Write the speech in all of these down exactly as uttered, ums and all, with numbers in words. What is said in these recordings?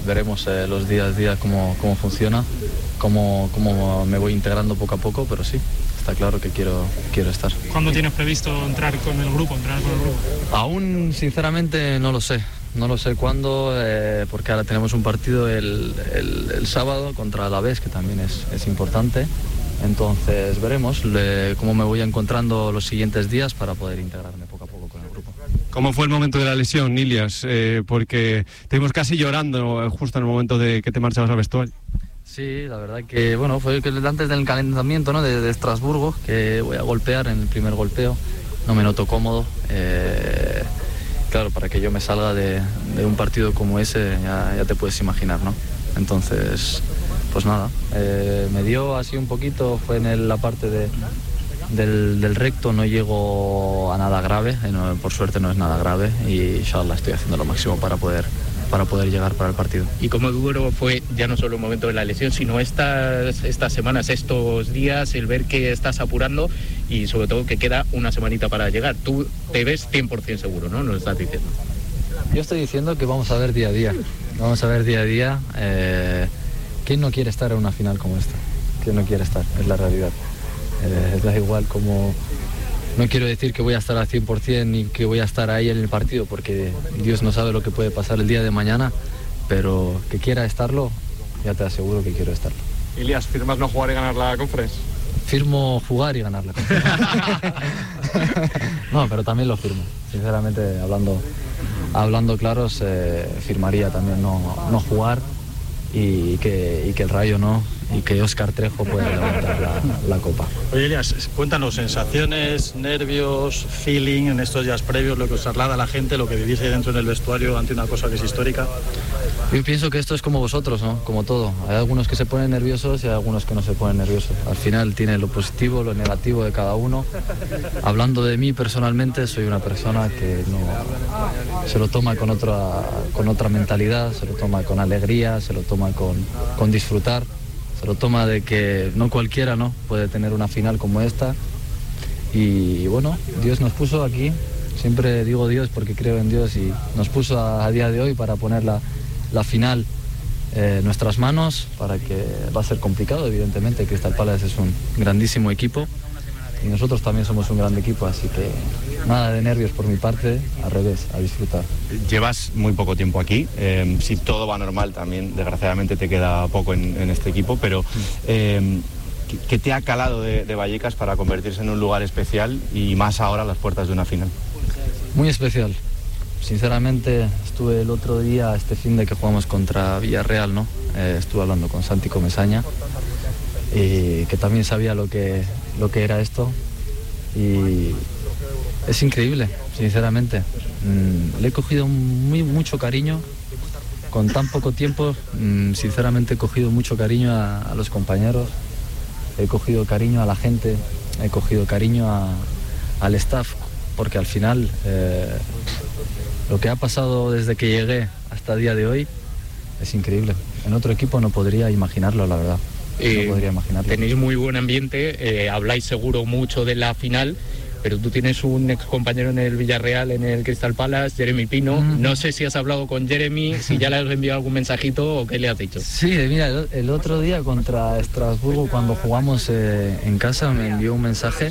veremos eh, los días a día cómo, cómo funciona, cómo, cómo me voy integrando poco a poco, pero sí, está claro que quiero, quiero estar. ¿Cuándo tienes previsto entrar con el grupo, entrenar con el grupo? Aún sinceramente no lo sé, no lo sé cuándo, eh, porque ahora tenemos un partido el, el, el sábado contra Alavés, que también es, es importante. Entonces veremos le, cómo me voy encontrando los siguientes días para poder integrarme poco a poco con el grupo. ¿Cómo fue el momento de la lesión, Ilias? Eh, porque te vimos casi llorando justo en el momento de que te marchabas al vestuario. Sí, la verdad que bueno, fue antes del calentamiento, ¿no? de, de Estrasburgo, que voy a golpear en el primer golpeo, no me noto cómodo. Eh, claro, para que yo me salga de, de un partido como ese ya, ya te puedes imaginar, ¿no? Entonces, pues nada, eh, me dio así un poquito, fue en el, la parte de, del, del recto, no llego a nada grave, eh, no, por suerte no es nada grave y inshallah estoy haciendo lo máximo para poder, para poder llegar para el partido. ¿Y cómo duro fue ya no solo el momento de la lesión, sino estas, estas semanas, estos días, el ver que estás apurando y sobre todo que queda una semanita para llegar? Tú te ves cien por ciento seguro, ¿no? Nos lo estás diciendo. Yo estoy diciendo que vamos a ver día a día, vamos a ver día a día. Eh, ¿Quién no quiere estar en una final como esta? ¿Quién no quiere estar? Es la realidad. Eh, da igual como... No quiero decir que voy a estar al cien por ciento ni que voy a estar ahí en el partido, porque Dios no sabe lo que puede pasar el día de mañana, pero que quiera estarlo, ya te aseguro que quiero estarlo. Ilias, ¿firmas no jugar y ganar la Conference? Firmo jugar y ganar la Conference. No, pero también lo firmo. Sinceramente, hablando, hablando claros, eh, firmaría también no, no jugar y que, y que el Rayo no, y que Óscar Trejo pueda levantar la, la copa. Oye, Ilias, cuéntanos sensaciones, nervios, feeling en estos días previos, lo que os traslada a la gente, lo que vivís ahí dentro en el vestuario ante una cosa que es histórica. Yo pienso que esto es como vosotros, ¿no? Como todo. Hay algunos que se ponen nerviosos y hay algunos que no se ponen nerviosos. Al final tiene lo positivo, lo negativo de cada uno. Hablando de mí personalmente, soy una persona que no se lo toma con otra, con otra mentalidad, se lo toma con alegría, se lo toma con, con disfrutar. Se lo toma de que no cualquiera, ¿no? puede tener una final como esta. Y bueno, Dios nos puso aquí, siempre digo Dios porque creo en Dios, y nos puso a, a día de hoy para poner la, la final eh, en nuestras manos, para que va a ser complicado, evidentemente. Crystal Palace es un grandísimo equipo y nosotros también somos un gran equipo, así que nada de nervios por mi parte, al revés, a disfrutar. Llevas muy poco tiempo aquí, eh, si todo va normal también, desgraciadamente te queda poco en, en este equipo, pero eh, ¿qué, ¿qué te ha calado de, de Vallecas para convertirse en un lugar especial y más ahora a las puertas de una final? Muy especial. Sinceramente, estuve el otro día, este fin de que jugamos contra Villarreal, ¿no? Eh, estuve hablando con Santi Comesaña, y que también sabía lo que, lo que era esto, y es increíble, sinceramente. Mm, le he cogido muy, mucho cariño, con tan poco tiempo. Mm, sinceramente he cogido mucho cariño a, a los compañeros, he cogido cariño a la gente, he cogido cariño a, al staff, porque al final eh, lo que ha pasado desde que llegué hasta el día de hoy es increíble. En otro equipo no podría imaginarlo, la verdad. Eh, no podría imaginarlo. Tenéis muy buen ambiente, eh, habláis seguro mucho de la final, pero tú tienes un ex compañero en el Villarreal, en el Crystal Palace, Jeremy Pino. Mm. No sé si has hablado con Jeremy, si ya le has enviado algún mensajito o qué le has dicho. Sí, mira, el, el otro día contra Estrasburgo, cuando jugamos eh, en casa, me envió un mensaje.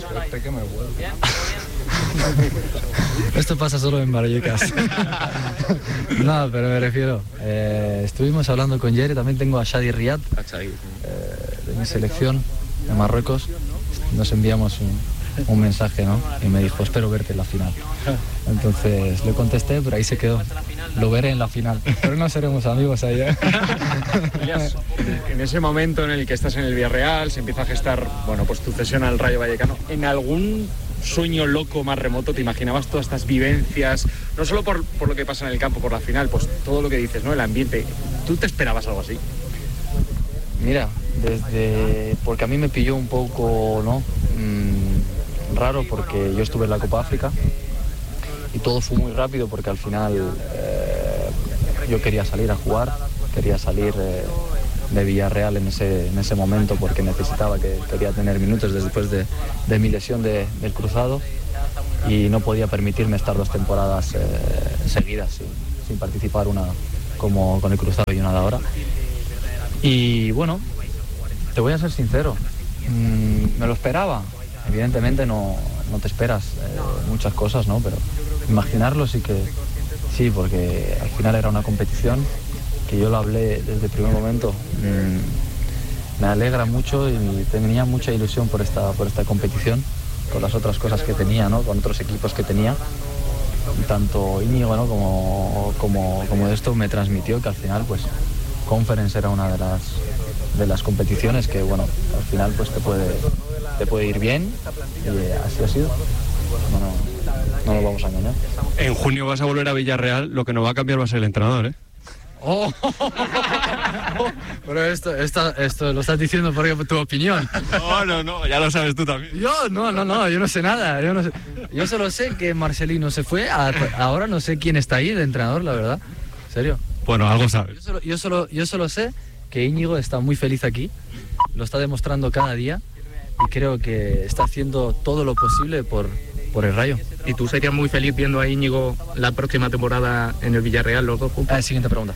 Esto pasa solo en Vallecas. No, pero me refiero, eh, estuvimos hablando con Jerry, también tengo a Shadi Riyad, eh, de mi selección de Marruecos. Nos enviamos un, un mensaje, ¿no? Y me dijo, espero verte en la final. Entonces le contesté, pero ahí se quedó. Lo veré en la final, pero no seremos amigos ahí, ¿eh? Ilias, en ese momento en el que estás en el Villarreal, se empieza a gestar, bueno, pues tu cesión al Rayo Vallecano, ¿en algún sueño loco más remoto te imaginabas todas estas vivencias, no solo por, por lo que pasa en el campo, por la final, pues todo lo que dices, ¿no? El ambiente. ¿Tú te esperabas algo así? Mira, desde... porque a mí me pilló un poco, ¿no? Mm, raro, porque yo estuve en la Copa África y todo fue muy rápido, porque al final eh, yo quería salir a jugar, quería salir eh, de Villarreal en ese, en ese momento, porque necesitaba, que quería tener minutos después de, de mi lesión de, del cruzado, y no podía permitirme estar dos temporadas eh, seguidas sin, sin participar una, como con el Cruzado y una de ahora. Y bueno, te voy a ser sincero, mmm, me lo esperaba. Evidentemente no, no te esperas eh, muchas cosas, ¿no? Pero imaginarlo sí que sí, porque al final era una competición que yo lo hablé desde el primer momento. Mm, me alegra mucho y tenía mucha ilusión por esta, por esta competición, con las otras cosas que tenía, ¿no? Con otros equipos que tenía. Tanto Íñigo, ¿no? como, como, como esto me transmitió que al final pues Conference era una de las, de las competiciones que bueno, al final pues te puede, te puede ir bien y así ha sido. No, no, no nos vamos a engañar. En junio vas a volver a Villarreal, lo que no va a cambiar va a ser el entrenador, ¿eh? Oh, pero esto, esto, esto lo estás diciendo porque tu opinión. No, no, no, ya lo sabes tú también. Yo, no, no, no, yo no sé nada. Yo, no sé. Yo solo sé que Marcelino se fue, a, ahora no sé quién está ahí de entrenador, la verdad. ¿En serio? Bueno, algo sabes. Yo solo, yo solo, yo solo sé que Íñigo está muy feliz aquí, lo está demostrando cada día y creo que está haciendo todo lo posible por, por el Rayo. ¿Y tú serías muy feliz viendo a Íñigo la próxima temporada en el Villarreal, los dos juntos? Ah, siguiente pregunta.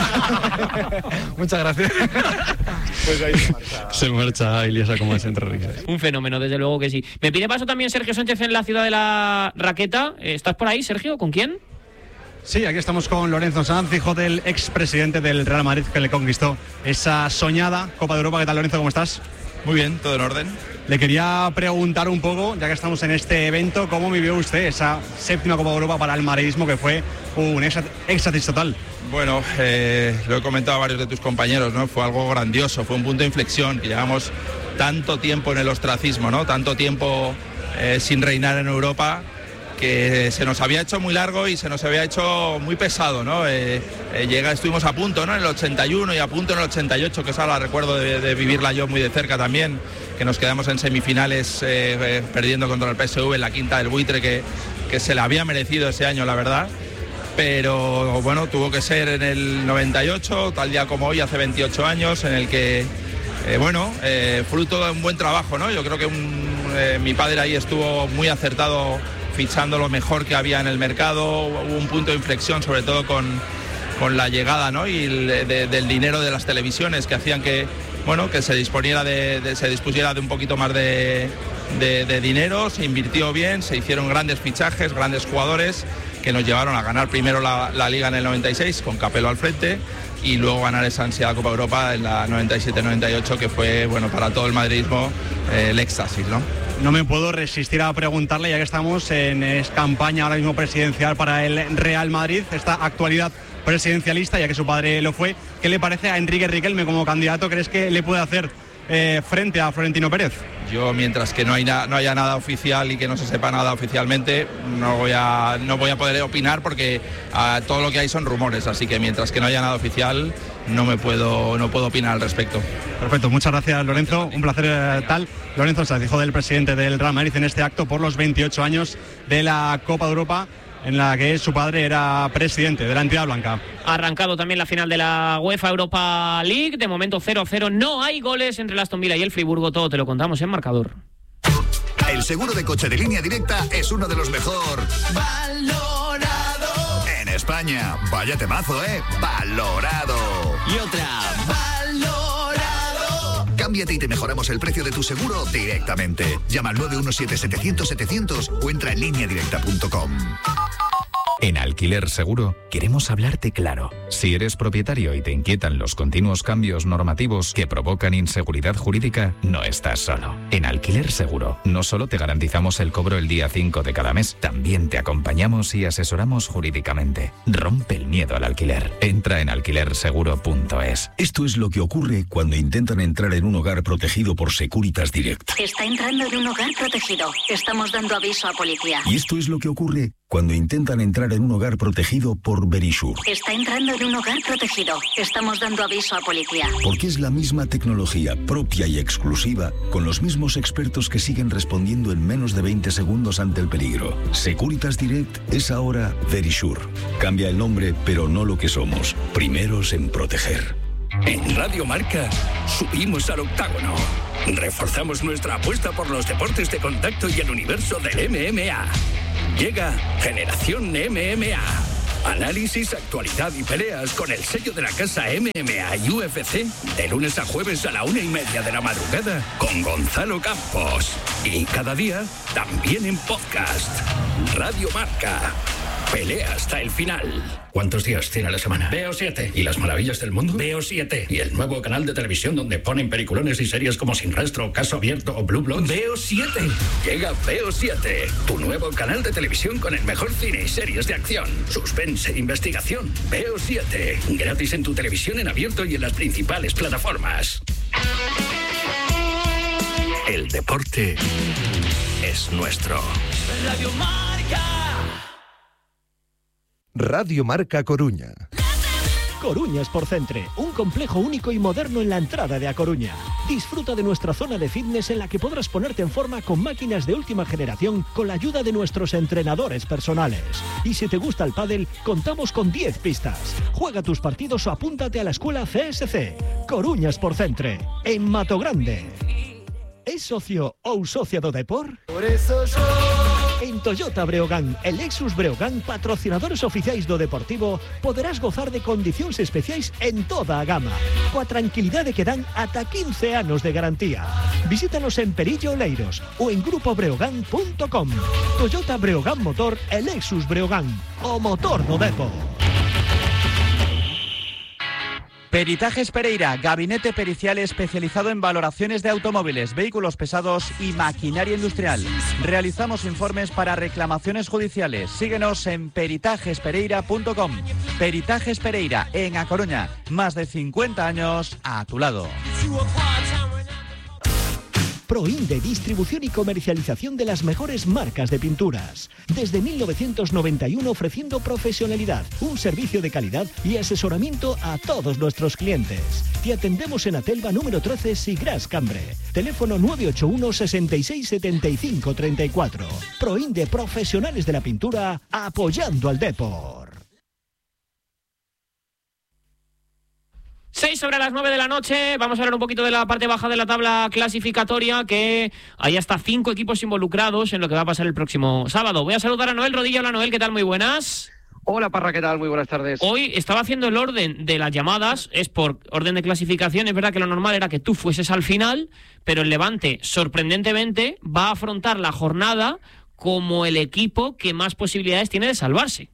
Muchas gracias. Pues ahí se marcha. Se marcha Iliesa como es entre Ríos. Un fenómeno, desde luego que sí. Me pide paso también Sergio Sánchez en la ciudad de la Raqueta. ¿Estás por ahí, Sergio? ¿Con quién? Sí, aquí estamos con Lorenzo Sanz, hijo del expresidente del Real Madrid, que le conquistó esa soñada Copa de Europa. ¿Qué tal, Lorenzo? ¿Cómo estás? Muy bien, todo en orden. Le quería preguntar un poco, ya que estamos en este evento, ¿cómo vivió usted esa séptima Copa de Europa para el madridismo, que fue un éxtasis total? Bueno, eh, lo he comentado a varios de tus compañeros, ¿no? Fue algo grandioso, fue un punto de inflexión, que llevamos tanto tiempo en el ostracismo, ¿no? Tanto tiempo eh, sin reinar en Europa, que se nos había hecho muy largo y se nos había hecho muy pesado, ¿no? Eh, eh, llega, estuvimos a punto, ¿no? En el ochenta y uno y a punto en el ochenta y ocho, que esa la recuerdo de, de vivirla yo muy de cerca también, que nos quedamos en semifinales eh, eh, perdiendo contra el P S V en la quinta del buitre, que, que se le había merecido ese año, la verdad. Pero bueno, tuvo que ser en el noventa y ocho, tal día como hoy, hace veintiocho años, en el que, eh, bueno, eh, fruto de un buen trabajo, ¿no? Yo creo que un, eh, mi padre ahí estuvo muy acertado, fichando lo mejor que había en el mercado. Hubo un punto de inflexión, sobre todo con, con la llegada, ¿no? y el, de, del dinero de las televisiones, que hacían que, bueno, que se disponiera de, de, se dispusiera de un poquito más de, de, de dinero. Se invirtió bien, se hicieron grandes fichajes, grandes jugadores que nos llevaron a ganar primero la, la Liga en el noventa y seis con Capello al frente y luego ganar esa ansiada Copa Europa en la noventa y siete noventa y ocho, que fue, bueno, para todo el madridismo eh, el éxtasis, ¿no? No me puedo resistir a preguntarle, ya que estamos en es campaña ahora mismo presidencial para el Real Madrid, esta actualidad presidencialista, ya que su padre lo fue, ¿qué le parece a Enrique Riquelme como candidato? ¿Crees que le puede hacer eh, frente a Florentino Pérez? Yo, mientras que no, hay na- no haya nada oficial y que no se sepa nada oficialmente, no voy a, no voy a poder opinar, porque uh, todo lo que hay son rumores, así que mientras que no haya nada oficial no me puedo, no puedo opinar al respecto. Perfecto, muchas gracias, Lorenzo, un placer eh, tal. Lorenzo Sanz, hijo del presidente del Real Madrid, en este acto por los veintiocho años de la Copa de Europa, en la que su padre era presidente de la entidad blanca. Ha arrancado también la final de la UEFA Europa League, de momento cero cero, no hay goles entre el Aston Villa y el Friburgo, todo te lo contamos en marcador. El seguro de coche de Línea Directa es uno de los mejor valorado en España. Vaya temazo, ¿eh? Valorado. Y otra, valorado. Cámbiate y te mejoramos el precio de tu seguro directamente. Llama al nueve uno siete, setecientos, setecientos o entra en línea directa punto com. En Alquiler Seguro queremos hablarte claro. Si eres propietario y te inquietan los continuos cambios normativos que provocan inseguridad jurídica, no estás solo. En Alquiler Seguro no solo te garantizamos el cobro el día cinco de cada mes, también te acompañamos y asesoramos jurídicamente. Rompe el miedo al alquiler. Entra en alquiler seguro punto es. Esto es lo que ocurre cuando intentan entrar en un hogar protegido por Securitas Direct. Está entrando en un hogar protegido. Estamos dando aviso a policía. Y esto es lo que ocurre cuando intentan entrar en un hogar protegido por Verisure. Está entrando en un hogar protegido. Estamos dando aviso a policía. Porque es la misma tecnología propia y exclusiva, con los mismos expertos que siguen respondiendo en menos de veinte segundos ante el peligro. Securitas Direct es ahora Verisure. Cambia el nombre, pero no lo que somos. Primeros en proteger. En Radio Marca subimos al octágono. Reforzamos nuestra apuesta por los deportes de contacto y el universo del M M A. Llega Generación M M A. Análisis, actualidad y peleas con el sello de la casa M M A y U F C. De lunes a jueves a la una y media de la madrugada con Gonzalo Campos. Y cada día también en podcast. Radio Marca. Pelea hasta el final. ¿Cuántos días tiene la semana? Veo siete. ¿Y las maravillas del mundo? Veo siete. ¿Y el nuevo canal de televisión donde ponen peliculones y series como Sin Rastro, Caso Abierto o Blue Bloods? Veo siete. Llega Veo siete, tu nuevo canal de televisión con el mejor cine y series de acción, suspense e investigación. Veo siete. Gratis en tu televisión en abierto y en las principales plataformas. El deporte es nuestro. Radio Marca. Radio Marca Coruña. Coruña Sportcentre, un complejo único y moderno en la entrada de A Coruña. Disfruta de nuestra zona de fitness en la que podrás ponerte en forma con máquinas de última generación con la ayuda de nuestros entrenadores personales. Y si te gusta el pádel, contamos con diez pistas. Juega tus partidos o apúntate a la escuela C S C. Coruña Sportcentre, en Mato Grande. ¿Es socio ou socia do Depor? Por eso yo... En Toyota Breogán e Lexus Breogán, patrocinadores oficiais do Deportivo, poderás gozar de condicións especiais en toda a gama, coa tranquilidade que dan ata quince anos de garantía. Visítanos en Perillo Oleiros ou en grupo breogán punto com. Toyota Breogán Motor e Lexus Breogán, o motor do Depor. Peritajes Pereira, gabinete pericial especializado en valoraciones de automóviles, vehículos pesados y maquinaria industrial. Realizamos informes para reclamaciones judiciales. Síguenos en peritajes pereira punto com. Peritajes Pereira, en A Coruña. Más de cincuenta años a tu lado. Proinde, distribución y comercialización de las mejores marcas de pinturas. Desde mil novecientos noventa y uno ofreciendo profesionalidad, un servicio de calidad y asesoramiento a todos nuestros clientes. Te atendemos en Atelva número trece, Sigras Cambre. Teléfono nueve ocho uno, sesenta y seis, setenta y cinco, treinta y cuatro. Proinde, profesionales de la pintura, apoyando al Depor. seis sobre las nueve de la noche, vamos a hablar un poquito de la parte baja de la tabla clasificatoria, que hay hasta cinco equipos involucrados en lo que va a pasar el próximo sábado. Voy a saludar a Noel Rodilla. Hola Noel, ¿qué tal? Muy buenas. Hola Parra, ¿qué tal? Muy buenas tardes. Hoy estaba haciendo el orden de las llamadas, es por orden de clasificación. Es verdad que lo normal era que tú fueses al final, pero el Levante, sorprendentemente, va a afrontar la jornada como el equipo que más posibilidades tiene de salvarse.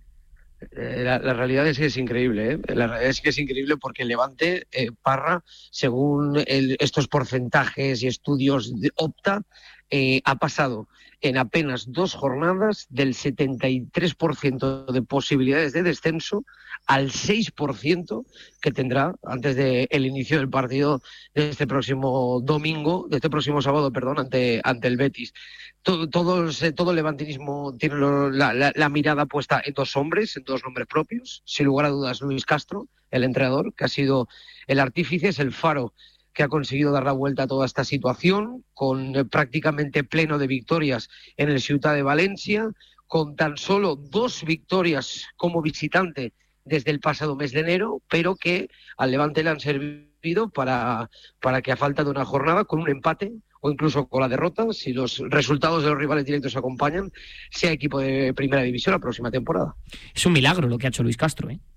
La, la realidad es que es increíble, ¿eh? La realidad es que es increíble porque el Levante, eh, Parra, según el, estos porcentajes y estudios de Opta, eh, ha pasado en apenas dos jornadas del setenta y tres por ciento de posibilidades de descenso al seis por ciento que tendrá antes del inicio del partido de este próximo domingo, de este próximo sábado, perdón, ante, ante el Betis. Todo, todos, todo el levantinismo tiene lo, la, la, la mirada puesta en dos hombres, en dos nombres propios. Sin lugar a dudas, Luis Castro, el entrenador, que ha sido el artífice, es el faro que ha conseguido dar la vuelta a toda esta situación, con eh, prácticamente pleno de victorias en el Ciutat de Valencia, con tan solo dos victorias como visitante desde el pasado mes de enero, pero que al Levante le han servido para, para que a falta de una jornada, con un empate o incluso con la derrota, si los resultados de los rivales directos acompañan, sea equipo de primera división la próxima temporada. Es un milagro lo que ha hecho Luis Castro, ¿eh?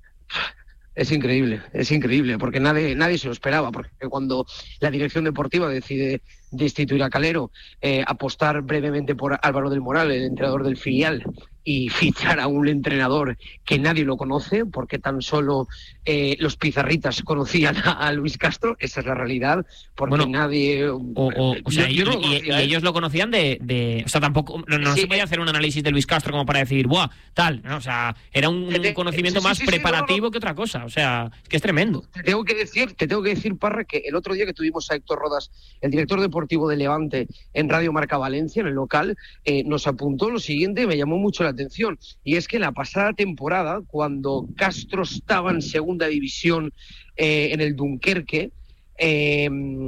Es increíble, es increíble, porque nadie, nadie se lo esperaba, porque cuando la dirección deportiva decide destituir a Calero, eh, apostar brevemente por Álvaro del Moral, el entrenador del filial, y fichar a un entrenador que nadie lo conoce, porque tan solo eh, los pizarritas conocían a, a Luis Castro, esa es la realidad, porque bueno, nadie... O, o, o sea, yo, yo y, conocía, y, y ellos lo conocían de... de o sea, tampoco... No, no sí, se podía hacer un análisis de Luis Castro como para decir, ¡buah! Tal, ¿no? O sea, era un, un conocimiento sí, sí, más sí, sí, preparativo no, no. que otra cosa, o sea, es que es tremendo. Te tengo que decir, te tengo que decir, Parra, que el otro día que tuvimos a Héctor Rodas, el director deportivo de Levante, en Radio Marca Valencia, en el local, eh, nos apuntó lo siguiente, me llamó mucho la atención, y es que la pasada temporada, cuando Castro estaba en segunda división eh, en el Dunkerque, eh,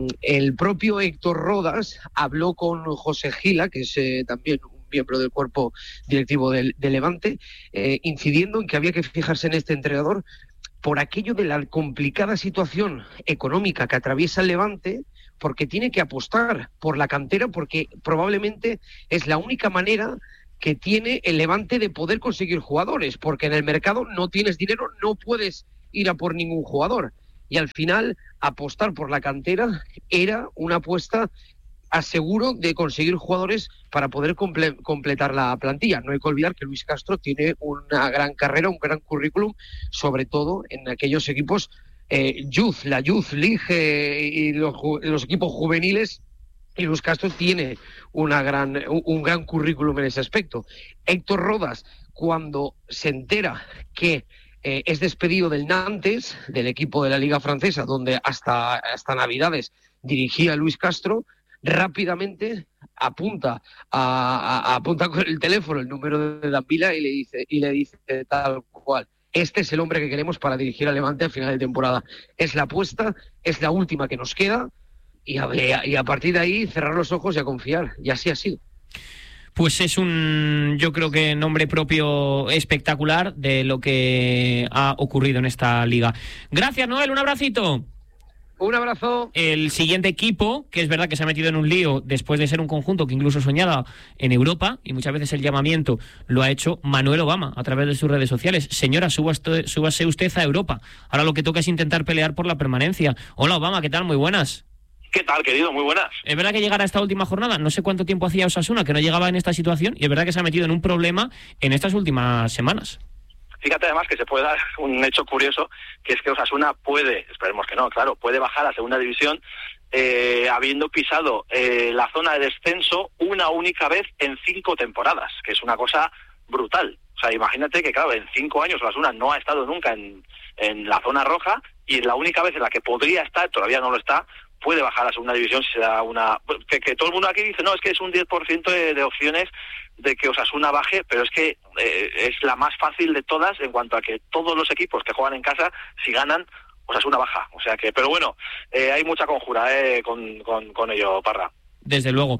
el propio Héctor Rodas habló con José Gila, que es eh, también un miembro del cuerpo directivo del, de Levante, eh, incidiendo en que había que fijarse en este entrenador por aquello de la complicada situación económica que atraviesa el Levante, porque tiene que apostar por la cantera, porque probablemente es la única manera que tiene el Levante de poder conseguir jugadores, porque en el mercado no tienes dinero, no puedes ir a por ningún jugador. Y al final, apostar por la cantera era una apuesta aseguro de conseguir jugadores para poder comple- completar la plantilla. No hay que olvidar que Luis Castro tiene una gran carrera, un gran currículum, sobre todo en aquellos equipos eh, Youth, la Youth League eh, y los, los equipos juveniles, y Luis Castro tiene una gran, un, un gran currículum en ese aspecto. Héctor Rodas, cuando se entera que eh, es despedido del Nantes, del equipo de la Liga Francesa, donde hasta, hasta Navidades dirigía Luis Castro, rápidamente apunta a, a, apunta con el teléfono el número de Dambila y le dice y le dice tal cual: este es el hombre que queremos para dirigir al Levante al final de temporada. Es la apuesta, es la última que nos queda, y a, y a partir de ahí cerrar los ojos y a confiar, y así ha sido. Pues es un, yo creo que nombre propio espectacular de lo que ha ocurrido en esta liga. Gracias, Noel, un abracito. Un abrazo. El siguiente equipo, que es verdad que se ha metido en un lío después de ser un conjunto que incluso soñaba en Europa, y muchas veces el llamamiento lo ha hecho Manuel Obama a través de sus redes sociales. Señora, súbase, súbase usted a Europa. Ahora lo que toca es intentar pelear por la permanencia. Hola, Obama, ¿qué tal? Muy buenas. ¿Qué tal, querido? Muy buenas. Es verdad que llegar a esta última jornada, no sé cuánto tiempo hacía Osasuna que no llegaba en esta situación, y es verdad que se ha metido en un problema en estas últimas semanas. Fíjate además que se puede dar un hecho curioso, que es que Osasuna puede, esperemos que no, claro, puede bajar a segunda división eh, habiendo pisado eh, la zona de descenso una única vez en cinco temporadas, que es una cosa brutal. O sea, imagínate que, claro, en cinco años Osasuna no ha estado nunca en, en la zona roja, y la única vez en la que podría estar, todavía no lo está, puede bajar a segunda división si se da una... Que, que todo el mundo aquí dice, no, es que es un diez por ciento de, de opciones de que Osasuna baje, pero es que eh, es la más fácil de todas en cuanto a que todos los equipos que juegan en casa, si ganan, Osasuna baja. O sea que, pero bueno, eh, hay mucha conjura eh, con, con, con ello, Parra. Desde luego.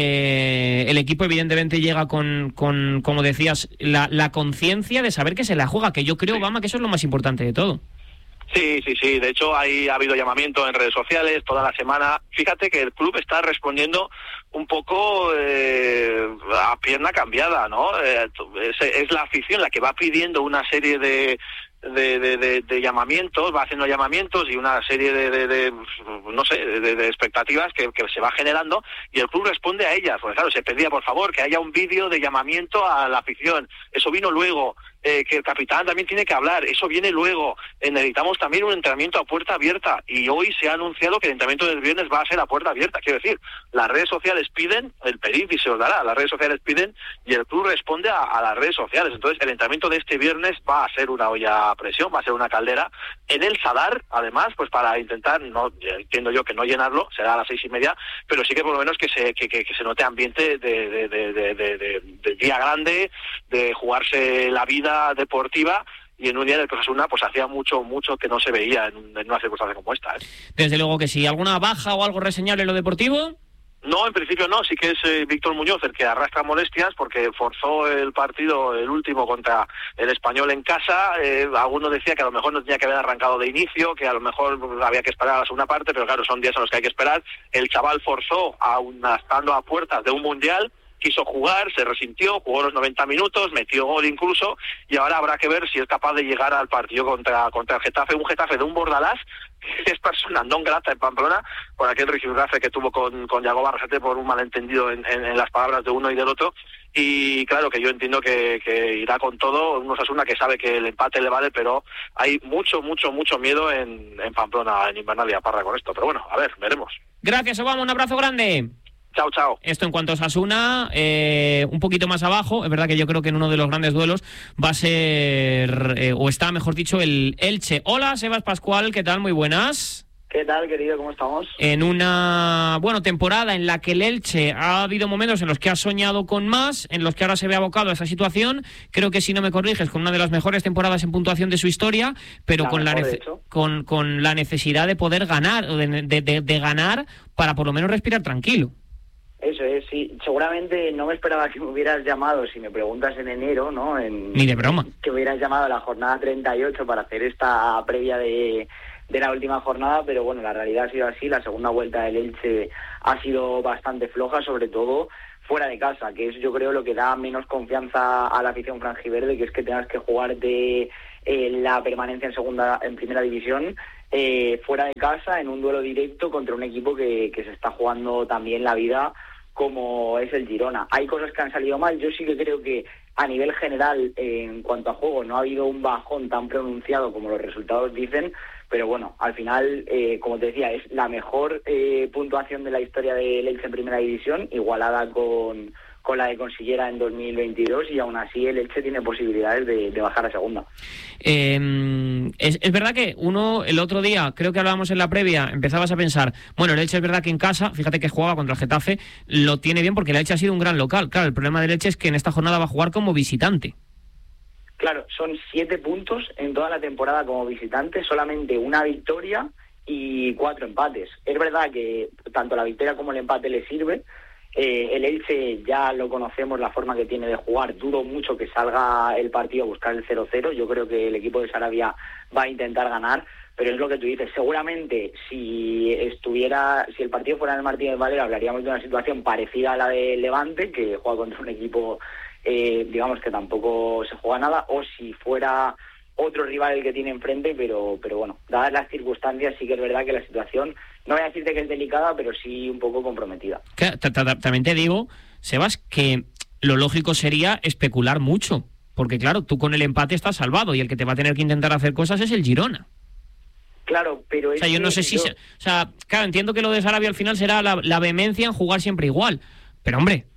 Eh, el equipo evidentemente llega con, con como decías, la, la conciencia de saber que se la juega, que yo creo, Obama, que eso es lo más importante de todo. Sí, sí, sí. De hecho, ahí ha habido llamamiento en redes sociales toda la semana. Fíjate que el club está respondiendo un poco eh, a pierna cambiada, ¿no? Eh, es, es la afición la que va pidiendo una serie de... De, de, de, de llamamientos, va haciendo llamamientos y una serie de, de, de no sé, de, de expectativas que, que se va generando, y el club responde a ellas. Porque claro, se pedía por favor que haya un vídeo de llamamiento a la afición. Eso vino luego. Eh, que el capitán también tiene que hablar, eso viene luego. Eh, necesitamos también un entrenamiento a puerta abierta, y hoy se ha anunciado que el entrenamiento del viernes va a ser a puerta abierta. Quiero decir, las redes sociales piden, el pedid y se os dará, las redes sociales piden y el club responde a, a las redes sociales. Entonces el entrenamiento de este viernes va a ser una olla a presión, va a ser una caldera en el Sadar, además, pues para intentar, no entiendo yo que no llenarlo, será a las seis y media, pero sí que por lo menos que se que, que, que se note ambiente de, de, de, de, de, de, de día grande, de jugarse la vida deportiva, y en un día en el que Osasuna pues hacía mucho, mucho que no se veía en, un, en una circunstancia como esta. ¿eh? Desde luego que sí. ¿Alguna baja o algo reseñable en lo deportivo? No, en principio no. Sí que es eh, Víctor Muñoz el que arrastra molestias porque forzó el partido, el último, contra el Español en casa. Eh, alguno decía que a lo mejor no tenía que haber arrancado de inicio, que a lo mejor había que esperar a la segunda parte, pero claro, son días en los que hay que esperar. El chaval forzó, aún estando a puertas de un mundial, quiso jugar, se resintió, jugó los noventa minutos, metió gol incluso, y ahora habrá que ver si es capaz de llegar al partido contra, contra el Getafe, un Getafe de un Bordalás que es persona non grata en Pamplona, por aquel rifirrafe que tuvo con, con Yago Barrasate por un malentendido en, en, en las palabras de uno y del otro. Y claro que yo entiendo que, que irá con todo, un Osasuna que sabe que el empate le vale, pero hay mucho, mucho, mucho miedo en, en Pamplona, en Invernalia, Parra, con esto. Pero bueno, a ver, veremos. Gracias, Obama, un abrazo grande. Chao, chao. Esto en cuanto a Osasuna, eh, un poquito más abajo, es verdad que yo creo que en uno de los grandes duelos va a ser, eh, o está, mejor dicho, el Elche. Hola, Sebas Pascual, ¿qué tal? Muy buenas. ¿Qué tal, querido? ¿Cómo estamos? En una, bueno, temporada en la que el Elche ha habido momentos en los que ha soñado con más, en los que ahora se ve abocado a esa situación, creo que si no me corriges, con una de las mejores temporadas en puntuación de su historia, pero la con, la nece- con, con la necesidad de poder ganar, de, de, de, de ganar para por lo menos respirar tranquilo. Eso es, sí. Seguramente no me esperaba que me hubieras llamado, si me preguntas en enero, ¿no? En, Ni de broma. Que me hubieras llamado a la jornada treinta y ocho para hacer esta previa de, de la última jornada, pero bueno, la realidad ha sido así. La segunda vuelta del Elche ha sido bastante floja, sobre todo fuera de casa, que es yo creo lo que da menos confianza a la afición franjiverde, que es que tengas que jugar de eh, la permanencia en segunda, en primera división, eh, fuera de casa, en un duelo directo contra un equipo que, que se está jugando también la vida, como es el Girona. Hay cosas que han salido mal. Yo sí que creo que a nivel general, eh, en cuanto a juego, no ha habido un bajón tan pronunciado como los resultados dicen, pero bueno, al final, eh, como te decía, es la mejor eh, puntuación de la historia del Elche en primera división, igualada con, con la de Consillera en dos mil veintidós, y aún así el Elche tiene posibilidades de, de bajar a segunda. Eh, es, es verdad que uno, el otro día, creo que hablábamos en la previa, empezabas a pensar, bueno, el Elche es verdad que en casa, fíjate que jugaba contra el Getafe, lo tiene bien porque el Elche ha sido un gran local. Claro, el problema del Elche es que en esta jornada va a jugar como visitante. Claro, son siete puntos en toda la temporada como visitante, solamente una victoria y cuatro empates. Es verdad que tanto la victoria como el empate le sirve. Eh, el Elche ya lo conocemos, la forma que tiene de jugar. Dudo mucho que salga el partido a buscar el cero cero. Yo creo que el equipo de Sarabia va a intentar ganar, pero es lo que tú dices. Seguramente si estuviera, si el partido fuera en el Martínez Valero, hablaríamos de una situación parecida a la de Levante, que juega contra un equipo Eh, digamos que tampoco se juega nada, o si fuera otro rival el que tiene enfrente, pero pero bueno, dadas las circunstancias, sí que es verdad que la situación, no voy a decirte que es delicada, pero sí un poco comprometida. También te digo, Sebas, que lo lógico sería especular mucho, porque claro, tú con el empate estás salvado y el que te va a tener que intentar hacer cosas es el Girona. Claro, pero es o sea, yo no sé si... yo... Se, o sea, claro, entiendo que lo de Sarabia al final será la, la vehemencia en jugar siempre igual, pero hombre...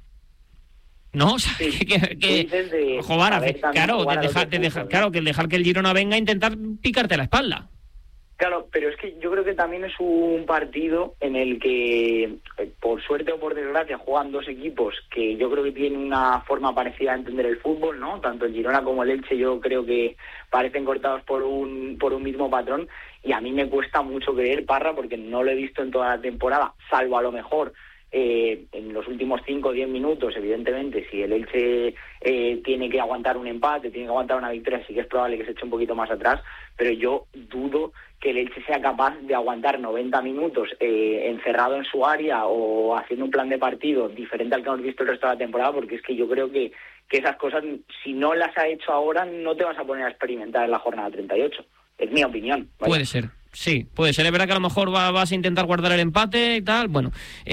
No, o sea, sí, que, que, de, joder, claro, de dejar, de dejar, claro, que el dejar que el Girona venga a intentar picarte la espalda. Claro, pero es que yo creo que también es un partido en el que, por suerte o por desgracia, juegan dos equipos que yo creo que tienen una forma parecida a entender el fútbol, ¿no? Tanto el Girona como el Elche yo creo que parecen cortados por un por un mismo patrón, y a mí me cuesta mucho creer, Parra, porque no lo he visto en toda la temporada, salvo a lo mejor Eh, en los últimos cinco o diez minutos. Evidentemente, si el Elche eh, tiene que aguantar un empate, tiene que aguantar una victoria, sí que es probable que se eche un poquito más atrás, pero yo dudo que el Elche sea capaz de aguantar noventa minutos eh, encerrado en su área o haciendo un plan de partido diferente al que hemos visto el resto de la temporada, porque es que yo creo que, que esas cosas, si no las ha hecho ahora, no te vas a poner a experimentar en la jornada treinta y ocho. Es mi opinión. ¿Vale? Puede ser. Sí, puede ser. Es verdad que a lo mejor va, vas a intentar guardar el empate y tal. Bueno,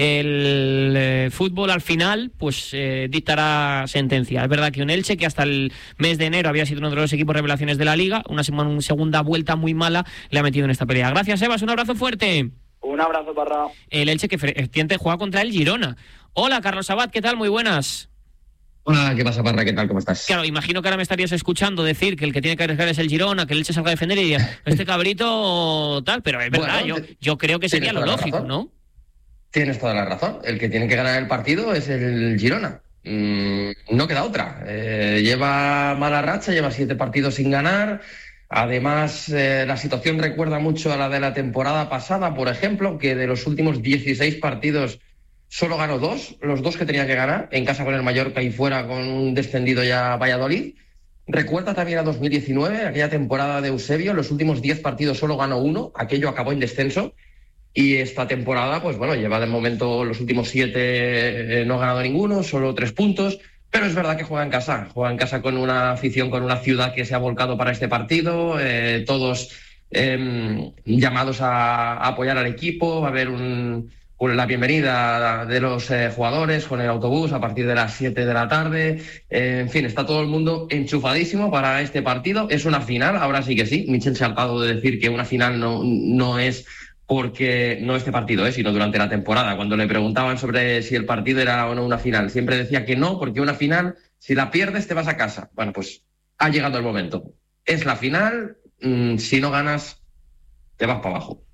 el eh, fútbol al final pues eh, dictará sentencia. Es verdad que un Elche, que hasta el mes de enero había sido uno de los equipos revelaciones de la Liga, una, semana, una segunda vuelta muy mala le ha metido en esta pelea. Gracias, Sebas. Un abrazo fuerte. Un abrazo, Parra. El Elche que efectivamente juega contra el Girona. Hola, Carlos Abad. ¿Qué tal? Muy buenas. Hola, ¿qué pasa, Parra? ¿Qué tal? ¿Cómo estás? Claro, imagino que ahora me estarías escuchando decir que el que tiene que arriesgar es el Girona, que el Elche salga a defender y diría, este cabrito tal, pero es verdad, bueno, yo, yo creo que sería lo lógico, ¿no? Tienes toda la razón. El que tiene que ganar el partido es el Girona. Mm, no queda otra. Eh, lleva mala racha, lleva siete partidos sin ganar. Además, eh, la situación recuerda mucho a la de la temporada pasada, por ejemplo, que de los últimos dieciséis partidos solo ganó dos, los dos que tenía que ganar, en casa con el Mallorca y fuera con un descendido ya Valladolid. Recuerda también a dos mil diecinueve, aquella temporada de Eusebio, los últimos diez partidos solo ganó uno, aquello acabó en descenso, y esta temporada, pues bueno, lleva de momento los últimos siete, eh, no ha ganado ninguno, solo tres puntos, pero es verdad que juega en casa, juega en casa con una afición, con una ciudad que se ha volcado para este partido, eh, todos eh, llamados a, a apoyar al equipo, a ver un... la bienvenida de los eh, jugadores con el autobús a partir de las siete de la tarde. Eh, en fin, está todo el mundo enchufadísimo para este partido. Es una final, ahora sí que sí. Michel se ha hartado de decir que una final no, no es porque no este partido, eh, sino durante la temporada. Cuando le preguntaban sobre si el partido era o no una final, siempre decía que no, porque una final, si la pierdes te vas a casa. Bueno, pues ha llegado el momento. Es la final, mmm, si no ganas, te vas para abajo.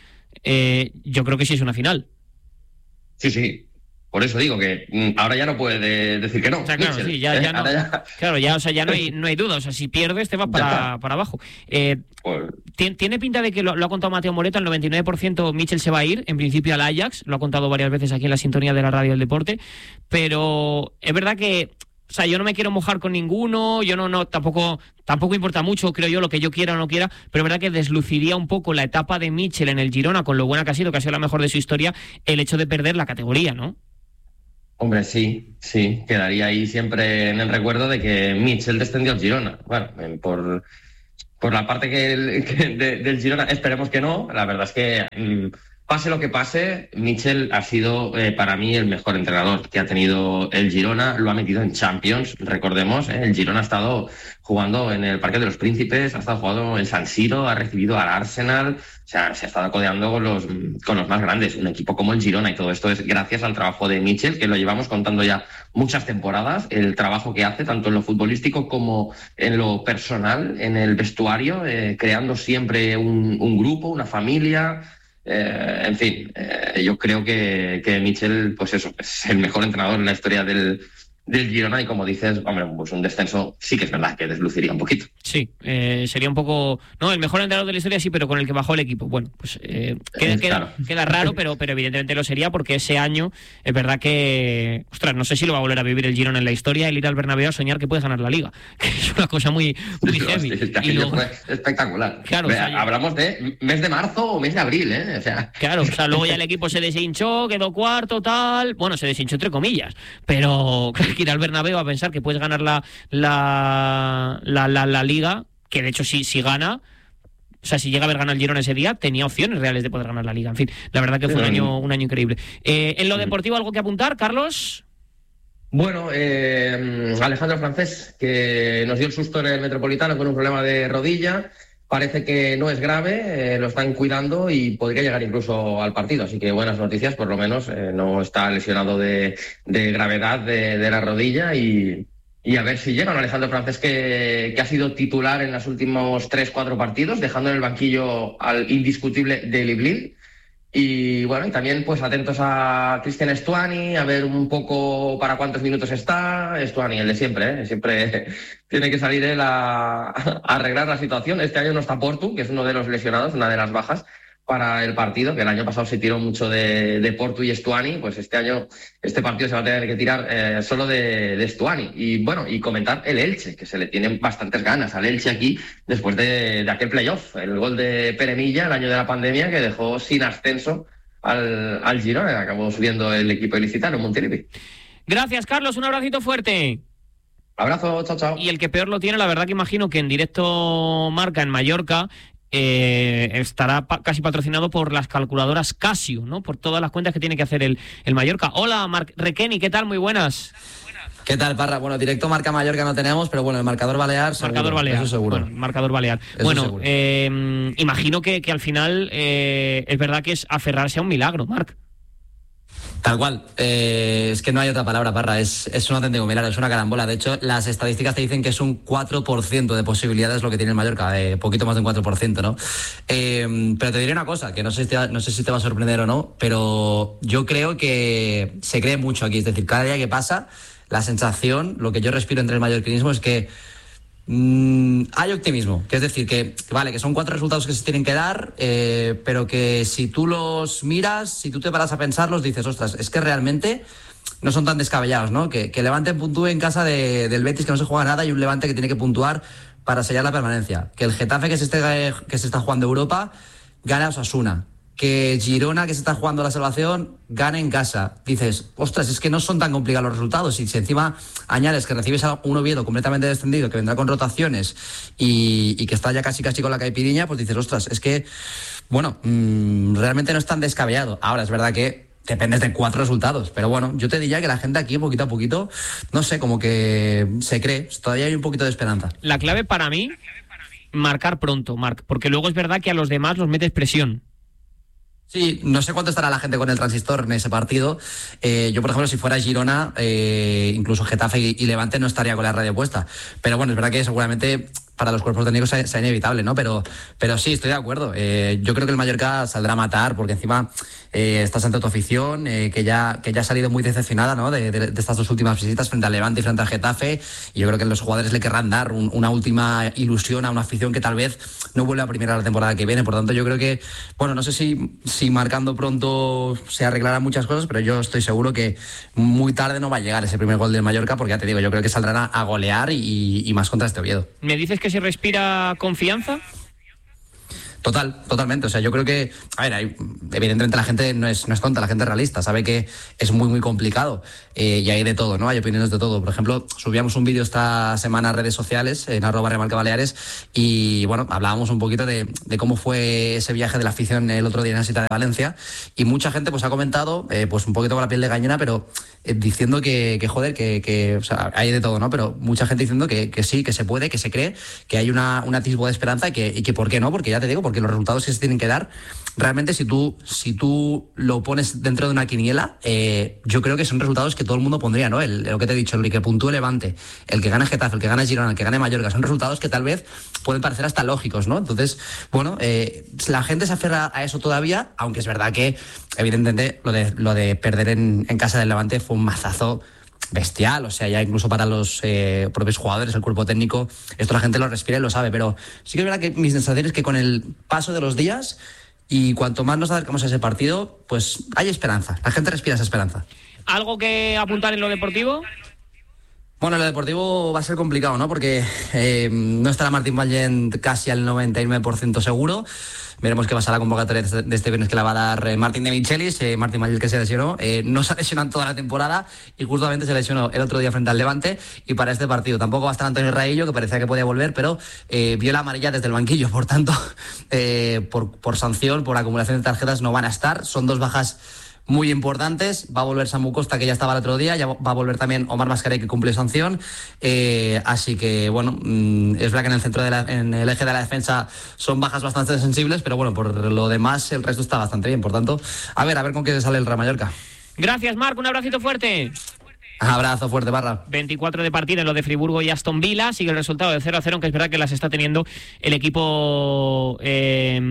Eh, yo creo que sí es una final. Sí, sí. Por eso digo que mm, ahora ya no puede de, decir que no. O sea, claro, sí, ya, ya no. Ya... Claro, ya, o sea, ya no hay, no hay duda. O sea, si pierdes te vas para, para abajo. Eh, pues... Tiene pinta de que lo, lo ha contado Mateo Moreta, el noventa y nueve por ciento Michel se va a ir, en principio al Ajax. Lo ha contado varias veces aquí en la sintonía de la radio del deporte. Pero es verdad que... O sea, yo no me quiero mojar con ninguno, yo no, no, tampoco, tampoco importa mucho, creo yo, lo que yo quiera o no quiera, pero es verdad que desluciría un poco la etapa de Michel en el Girona, con lo buena que ha sido, que ha sido la mejor de su historia, el hecho de perder la categoría, ¿no? Hombre, sí, sí, quedaría ahí siempre en el recuerdo de que Mitchell descendió al Girona. Bueno, por, por la parte que, el, que de, del Girona, esperemos que no. La verdad es que, mmm, pase lo que pase, Mitchell ha sido eh, para mí el mejor entrenador que ha tenido el Girona. Lo ha metido en Champions, recordemos, ¿eh? El Girona ha estado jugando en el Parque de los Príncipes, ha estado jugando en San Siro, ha recibido al Arsenal. O sea, se ha estado codeando con los, con los más grandes, un equipo como el Girona, y todo esto es gracias al trabajo de Mitchell, que lo llevamos contando ya muchas temporadas, el trabajo que hace tanto en lo futbolístico como en lo personal, en el vestuario, eh, creando siempre un, un grupo, una familia. Eh, en fin, eh, yo creo que, que Mitchell, pues eso, es el mejor entrenador en la historia del, del Girona, y como dices, hombre, pues un descenso sí que es verdad que desluciría un poquito. Sí, eh, sería un poco, no, el mejor entrenador de la historia sí, pero con el que bajó el equipo. Bueno, pues eh, queda, Eh, claro. queda, queda raro, pero, pero evidentemente lo sería, porque ese año es verdad que, ostras, no sé si lo va a volver a vivir el Girona en la historia, el ir al Bernabéu a soñar que puede ganar la Liga, que es una cosa muy, muy heavy. Es que Y luego- fue espectacular. Claro, Ve, o sea, yo- hablamos de mes de marzo o mes de abril, ¿eh? O sea, Claro, o sea, luego ya el equipo se deshinchó, quedó cuarto, tal. Bueno, se deshinchó entre comillas, pero ir al Bernabéu a pensar que puedes ganar la la, la, la, la Liga, que de hecho si, si gana, o sea, si llega a haber ganado el Girona ese día, tenía opciones reales de poder ganar la Liga. En fin, la verdad que fue un año, un año increíble. Eh, en lo deportivo, ¿algo que apuntar, Carlos? Bueno, eh, Alejandro Francés, que nos dio el susto en el Metropolitano con un problema de rodilla, parece que no es grave, eh, lo están cuidando y podría llegar incluso al partido, así que buenas noticias, por lo menos, eh, no está lesionado de, de gravedad de, de la rodilla, y, y a ver si llega. ¿No? Alejandro Francés, que, que ha sido titular en los últimos tres cuatro partidos, dejando en el banquillo al indiscutible Daley Blind. Y bueno, y también pues atentos a Cristian Stuani, a ver un poco para cuántos minutos está. Stuani, el de siempre, ¿eh? Siempre tiene que salir él a, a arreglar la situación. Este año no está Portu, que es uno de los lesionados, una de las bajas para el partido, que el año pasado se tiró mucho de, de Portu y Stuani, pues este año este partido se va a tener que tirar eh, solo de, de Stuani. Y bueno, y comentar el Elche, que se le tienen bastantes ganas al Elche aquí después de, de aquel playoff, el gol de Pere Milla, el año de la pandemia, que dejó sin ascenso al, al Girona, acabó subiendo el equipo ilicitano, Montilivi. Gracias, Carlos, un abracito fuerte. Abrazo, chao, chao. Y el que peor lo tiene, la verdad que imagino que en directo Marca en Mallorca eh, estará pa- casi patrocinado por las calculadoras Casio, ¿no? Por todas las cuentas que tiene que hacer el, el Mallorca. Hola, Marc Requeni, ¿qué tal? Muy buenas. ¿Qué tal, Parra? Bueno, directo Marca Mallorca no tenemos, pero bueno, el marcador balear seguro. Marcador balear. Eso seguro. Bueno, marcador balear. Eso bueno, seguro. eh, imagino que, que al final eh, es verdad que es aferrarse a un milagro, Marc. Tal cual. Eh, es que no hay otra palabra, Parra. Es, es un auténtico milagro, es una carambola. De hecho, las estadísticas te dicen que es un cuatro por ciento de posibilidades lo que tiene el Mallorca, eh, poquito más de un cuatro por ciento, ¿no? Eh, pero te diré una cosa, que no sé, si te, va- no sé si te va a sorprender o no, pero yo creo que se cree mucho aquí. Es decir, cada día que pasa, la sensación, lo que yo respiro entre el mallorquinismo es que Mm, hay optimismo, que es decir, que, que vale, que son cuatro resultados que se tienen que dar, eh, pero que si tú los miras, si tú te paras a pensarlos, dices, ostras, es que realmente no son tan descabellados, ¿no? Que, que Levante puntúe en casa de, del Betis, que no se juega nada, y un Levante que tiene que puntuar para sellar la permanencia. Que el Getafe, que se, esté, que se está jugando Europa, gane a Osasuna. Que Girona, que se está jugando la salvación, gane en casa. Dices, ostras, es que no son tan complicados los resultados. Y si encima añades que recibes a un Oviedo completamente descendido, que vendrá con rotaciones y, y que está ya casi casi con la caipiriña, pues dices, ostras, es que, bueno, mmm, realmente no es tan descabellado. Ahora, es verdad que dependes de cuatro resultados. Pero bueno, yo te diría que la gente aquí, poquito a poquito, no sé, como que se cree. Todavía hay un poquito de esperanza. La clave para mí, marcar pronto, Marc, porque luego es verdad que a los demás los metes presión. Sí, no sé cuánto estará la gente con el transistor en ese partido. Eh, yo, por ejemplo, si fuera Girona, eh, incluso Getafe y, y Levante, no estaría con la radio puesta. Pero bueno, es verdad que seguramente para los cuerpos técnicos sea, sea inevitable, ¿no? Pero, pero sí, estoy de acuerdo. Eh, yo creo que el Mallorca saldrá a matar, porque encima eh, estás ante tu afición, eh, que ya que ya ha salido muy decepcionada, ¿no? De, de, de estas dos últimas visitas frente al Levante y frente al Getafe. Y yo creo que los jugadores le querrán dar un, una última ilusión a una afición que tal vez no vuelva a primera la temporada que viene. Por tanto, yo creo que, bueno, no sé si, si marcando pronto se arreglarán muchas cosas, pero yo estoy seguro que muy tarde no va a llegar ese primer gol del Mallorca, porque ya te digo, yo creo que saldrán a, a golear y, y más contra este Oviedo. ¿Me dices que se respira confianza? Total, totalmente. O sea, yo creo que, a ver, hay, evidentemente la gente no es, no es tonta, la gente es realista, sabe que es muy, muy complicado eh, y hay de todo, ¿no? Hay opiniones de todo. Por ejemplo, subíamos un vídeo esta semana a redes sociales, en arroba Remarca Baleares, y bueno, hablábamos un poquito de, de cómo fue ese viaje de la afición el otro día en la cita de Valencia, y mucha gente pues ha comentado, eh, pues un poquito con la piel de gallina, pero eh, diciendo que, que joder, que, que o sea, hay de todo, ¿no? Pero mucha gente diciendo que, que sí, que se puede, que se cree, que hay una, un atisbo de esperanza y que, y que por qué no, porque ya te digo, porque los resultados que se tienen que dar, realmente si tú, si tú lo pones dentro de una quiniela, eh, yo creo que son resultados que todo el mundo pondría, ¿no? El, lo que te he dicho, el que puntúe Levante, el que gane Getafe, el que gane Girona, el que gane Mallorca, son resultados que tal vez pueden parecer hasta lógicos, ¿no? Entonces, bueno, eh, la gente se aferra a eso todavía, aunque es verdad que, evidentemente, lo de, lo de perder en, en casa del Levante fue un mazazo bestial, o sea, ya incluso para los eh, propios jugadores, el cuerpo técnico, esto la gente lo respira y lo sabe, pero sí que es verdad que mi sensación es que con el paso de los días y cuanto más nos acercamos a ese partido, pues hay esperanza, la gente respira esa esperanza. ¿Algo que apuntar en lo deportivo? Bueno, lo deportivo va a ser complicado, ¿no? Porque eh, no estará Martín Vallent casi al noventa y nueve por ciento seguro. Veremos qué va a ser la convocatoria de este viernes que la va a dar eh, Martín de Michelis, eh, Martín Vallent que se lesionó. Eh, no se ha lesionado toda la temporada y justamente se lesionó el otro día frente al Levante y para este partido. Tampoco va a estar Antonio Raillo, que parecía que podía volver, pero eh, vio la amarilla desde el banquillo. Por tanto, eh, por, por sanción, por acumulación de tarjetas, no van a estar. Son dos bajas muy importantes. Va a volver Samu Costa, que ya estaba el otro día, ya va a volver también Omar Mascarell, que cumple sanción, eh, así que bueno, mmm, es verdad que en el centro de la, en el eje de la defensa son bajas bastante sensibles, pero bueno, por lo demás el resto está bastante bien, por tanto, a ver, a ver con qué sale el Real Mallorca. Gracias, Marc, un abracito fuerte. Abrazo fuerte, Barra. veinticuatro de partida en lo de Friburgo y Aston Villa. Sigue el resultado de cero a cero, aunque es verdad que las está teniendo el equipo eh,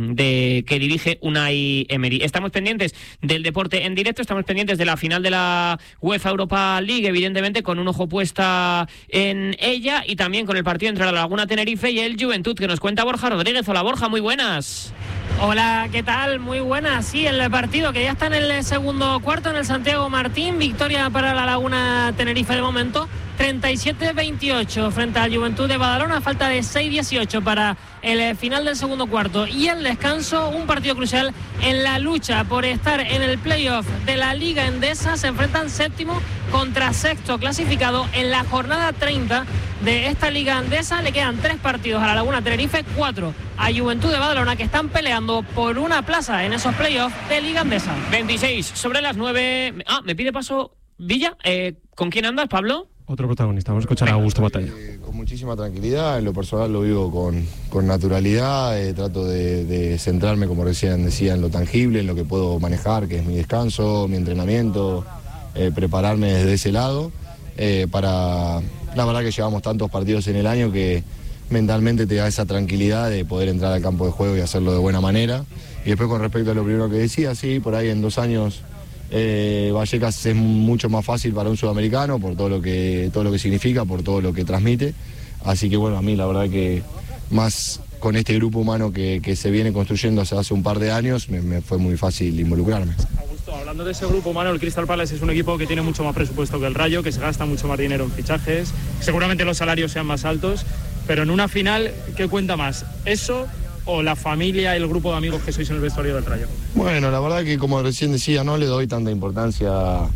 de que dirige Unai Emery. Estamos pendientes del deporte en directo, estamos pendientes de la final de la UEFA Europa League, evidentemente con un ojo puesta en ella, y también con el partido entre la Laguna Tenerife y el Juventud, que nos cuenta Borja Rodríguez. Hola, Borja, muy buenas. Hola, ¿qué tal? Muy buenas. Sí, el partido que ya está en el segundo cuarto en el Santiago Martín. Victoria para la Laguna Tenerife de momento. treinta y siete veintiocho frente al Juventud de Badalona. Falta de seis dieciocho para el final del segundo cuarto. Y el descanso, un partido crucial en la lucha por estar en el playoff de la Liga Endesa. Se enfrentan séptimo contra sexto clasificado en la jornada treinta de esta Liga Endesa. Le quedan tres partidos a la Laguna Tenerife, cuatro a Juventud de Badalona, que están peleando por una plaza en esos playoffs de Liga Endesa. veintiséis sobre las nueve. Ah, me pide paso Villa. Eh, ¿Con quién andas, Pablo? Otro protagonista, vamos a escuchar a Augusto Batalla. Eh, con muchísima tranquilidad, en lo personal lo vivo con, con naturalidad, eh, trato de, de centrarme, como recién decía, en lo tangible, en lo que puedo manejar, que es mi descanso, mi entrenamiento, eh, prepararme desde ese lado, eh, para, la verdad que llevamos tantos partidos en el año que mentalmente te da esa tranquilidad de poder entrar al campo de juego y hacerlo de buena manera. Y después con respecto a lo primero que decía, sí, por ahí en dos años Eh, Vallecas es mucho más fácil para un sudamericano por todo lo que todo lo que significa, por todo lo que transmite, así que bueno, a mí la verdad que más con este grupo humano que, que se viene construyendo hace, hace un par de años me, me fue muy fácil involucrarme. Augusto, hablando de ese grupo humano, el Crystal Palace es un equipo que tiene mucho más presupuesto que el Rayo, que se gasta mucho más dinero en fichajes, seguramente los salarios sean más altos, pero en una final, ¿qué cuenta más? ¿Eso o la familia y el grupo de amigos que sois en el vestuario del Rayo? Bueno, la verdad que como recién decía, no le doy tanta importancia a,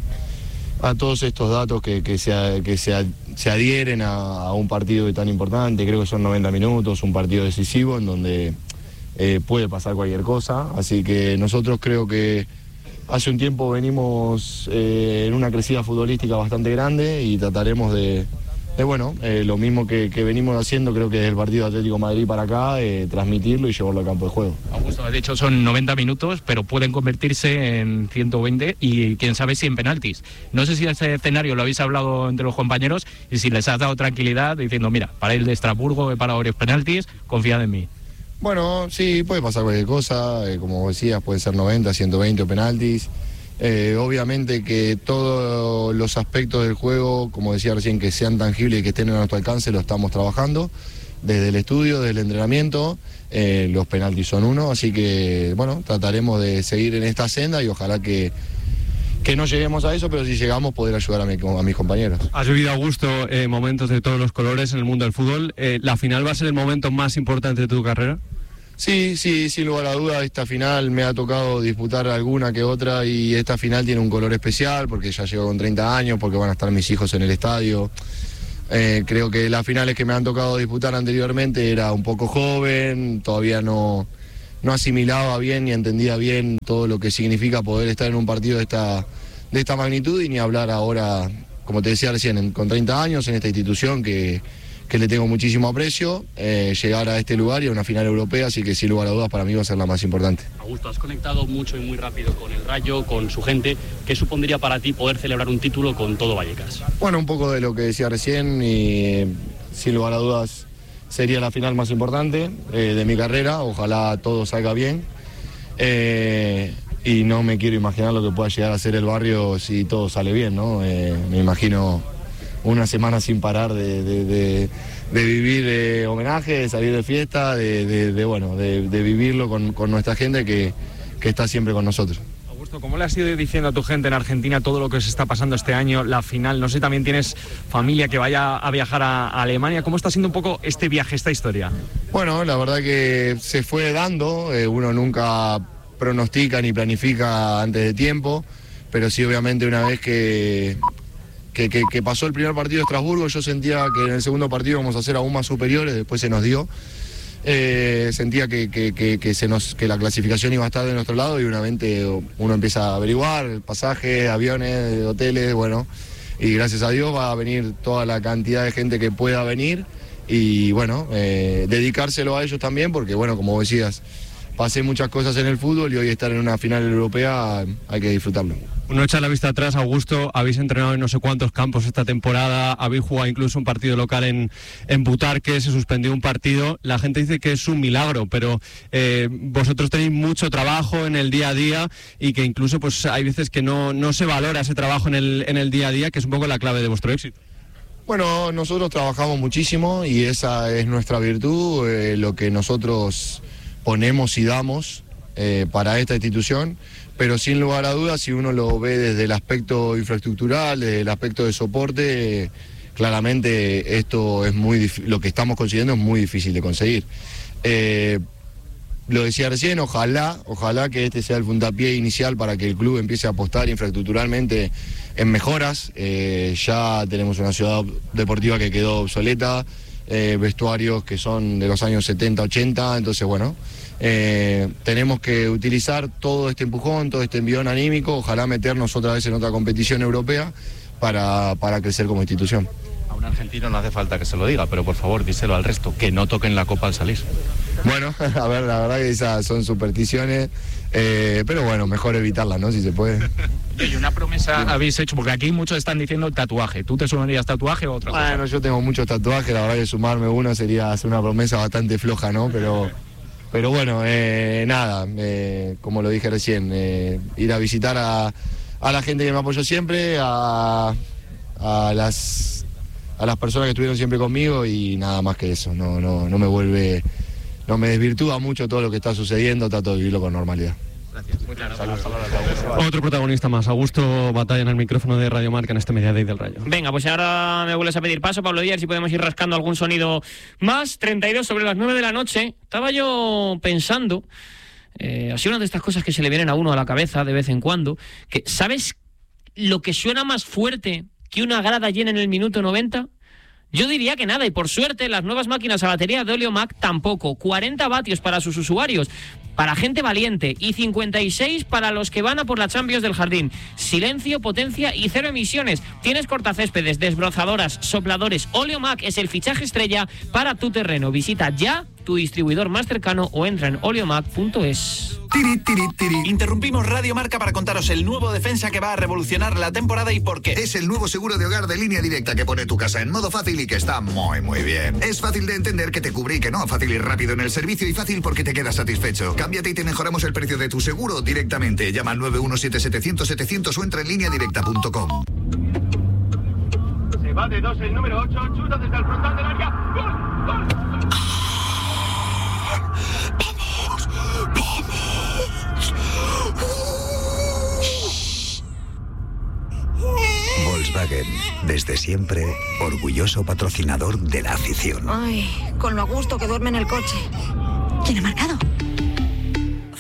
a todos estos datos que, que, se, que se, se adhieren a, a un partido tan importante. Creo que son noventa minutos, un partido decisivo en donde eh, puede pasar cualquier cosa, así que nosotros creo que hace un tiempo venimos eh, en una crecida futbolística bastante grande y trataremos de Eh, bueno, eh, lo mismo que, que venimos haciendo, creo que desde el partido Atlético Madrid para acá, eh, transmitirlo y llevarlo al campo de juego. Augusto, de hecho son noventa minutos, pero pueden convertirse en ciento veinte y quién sabe si en penaltis. No sé si ese escenario lo habéis hablado entre los compañeros y si les has dado tranquilidad diciendo, mira, para el de Estrasburgo he parado varios penaltis, confiad en mí. Bueno, sí, puede pasar cualquier cosa, eh, como decías, puede ser noventa, ciento veinte penaltis. Eh, obviamente que todos los aspectos del juego, como decía recién, que sean tangibles y que estén a nuestro alcance, lo estamos trabajando desde el estudio, desde el entrenamiento. Eh, los penaltis son uno, así que bueno, trataremos de seguir en esta senda y ojalá que, que no lleguemos a eso, pero si llegamos poder ayudar a, mi, a mis compañeros. Has vivido, Augusto, eh, momentos de todos los colores en el mundo del fútbol. Eh, ¿La final va a ser el momento más importante de tu carrera? Sí, sí, sin lugar a duda, esta final me ha tocado disputar alguna que otra y esta final tiene un color especial porque ya llego con treinta años, porque van a estar mis hijos en el estadio. Eh, creo que las finales que me han tocado disputar anteriormente era un poco joven, todavía no, no asimilaba bien ni entendía bien todo lo que significa poder estar en un partido de esta, de esta magnitud y ni hablar ahora, como te decía recién, en, con treinta años en esta institución que... que le tengo muchísimo aprecio, eh, llegar a este lugar y a una final europea, así que sin lugar a dudas para mí va a ser la más importante. Augusto, has conectado mucho y muy rápido con el Rayo, con su gente. ¿Qué supondría para ti poder celebrar un título con todo Vallecas? Bueno, un poco de lo que decía recién y sin lugar a dudas sería la final más importante eh, de mi carrera, ojalá todo salga bien. Eh, y no me quiero imaginar lo que pueda llegar a ser el barrio si todo sale bien, ¿no? Eh, me imagino una semana sin parar de, de, de, de vivir eh, homenaje, de salir de fiesta, de, de, de bueno, de, de vivirlo con, con nuestra gente que, que está siempre con nosotros. Augusto, ¿cómo le has ido diciendo a tu gente en Argentina todo lo que se está pasando este año, la final? No sé, también tienes familia que vaya a viajar a, a Alemania. ¿Cómo está siendo un poco este viaje, esta historia? Bueno, la verdad que se fue dando, eh, uno nunca pronostica ni planifica antes de tiempo, pero sí obviamente una vez que... Que, que, que pasó el primer partido de Estrasburgo, yo sentía que en el segundo partido íbamos a ser aún más superiores, después se nos dio. Eh, sentía que, que, que, que, se nos, que la clasificación iba a estar de nuestro lado y una vez uno empieza a averiguar pasajes, aviones, hoteles, bueno, y gracias a Dios va a venir toda la cantidad de gente que pueda venir y bueno, eh, dedicárselo a ellos también porque bueno, como decías, pasé muchas cosas en el fútbol y hoy estar en una final europea hay que disfrutarlo. Uno echa la vista atrás, Augusto, habéis entrenado en no sé cuántos campos esta temporada, habéis jugado incluso un partido local en, en Butarque, se suspendió un partido, la gente dice que es un milagro, pero eh, vosotros tenéis mucho trabajo en el día a día y que incluso pues hay veces que no, no se valora ese trabajo en el, en el día a día, que es un poco la clave de vuestro éxito. Bueno, nosotros trabajamos muchísimo y esa es nuestra virtud, eh, lo que nosotros ponemos y damos eh, para esta institución, pero sin lugar a dudas, si uno lo ve desde el aspecto infraestructural, desde el aspecto de soporte, eh, claramente esto es muy lo que estamos consiguiendo es muy difícil de conseguir. Eh, lo decía recién, ojalá, ojalá que este sea el puntapié inicial para que el club empiece a apostar infraestructuralmente en mejoras. Eh, ya tenemos una ciudad deportiva que quedó obsoleta, eh, vestuarios que son de los años setenta, ochenta, entonces bueno, eh, tenemos que utilizar todo este empujón, todo este envión anímico, ojalá meternos otra vez en otra competición europea para, para crecer como institución. A un argentino no hace falta que se lo diga, pero por favor díselo al resto, que no toquen la copa al salir. Bueno, a ver, la verdad que esas son supersticiones, eh, pero bueno, mejor evitarlas, ¿no? Si se puede. Y una promesa habéis hecho, porque aquí muchos están diciendo tatuaje. ¿Tú te sumarías tatuaje o otra cosa? Bueno, yo tengo muchos tatuajes, la verdad que sumarme uno sería hacer una promesa bastante floja, ¿no? Pero, pero bueno, eh, nada, eh, como lo dije recién, eh, ir a visitar a, a la gente que me apoyó siempre, a, a las a las personas que estuvieron siempre conmigo y nada más que eso, no, no, no me vuelve, no me desvirtúa mucho todo lo que está sucediendo, trato de vivirlo con normalidad. Gracias. Muy claro. Saludos. Otro protagonista más, Augusto Batalla en el micrófono de Radio Marca en este Media Day del Rayo. Venga, pues ahora me vuelves a pedir paso, Pablo Díaz, si podemos ir rascando algún sonido más. treinta y dos sobre las nueve de la noche. Estaba yo pensando, eh, así una de estas cosas que se le vienen a uno a la cabeza de vez en cuando, que ¿sabes lo que suena más fuerte que una grada llena en el minuto noventa? Yo diría que nada, y por suerte las nuevas máquinas a batería de Oleomac tampoco. cuarenta vatios para sus usuarios, para gente valiente, y cincuenta y seis para los que van a por la Champions del Jardín. Silencio, potencia y cero emisiones. Tienes cortacéspedes, desbrozadoras, sopladores. Oleomac es el fichaje estrella para tu terreno. Visita ya tu distribuidor más cercano o entra en oleomac punto es. Tiri, tiri, tiri. Interrumpimos Radio Marca para contaros el nuevo defensa que va a revolucionar la temporada y por qué. Es el nuevo seguro de hogar de Línea Directa que pone tu casa en modo fácil y que está muy, muy bien. Es fácil de entender, que te cubre y que no. Fácil y rápido en el servicio y fácil porque te quedas satisfecho. Cámbiate y te mejoramos el precio de tu seguro directamente. Llama al nueve uno siete, setecientos, setecientos o entra en línea directa punto com. Se va de dos el número ocho, chuta desde el frontal del área. ¡Gol! ¡Gol! Volkswagen, desde siempre, orgulloso patrocinador de la afición. Ay, con lo a gusto que duerme en el coche. ¿Quién ha marcado?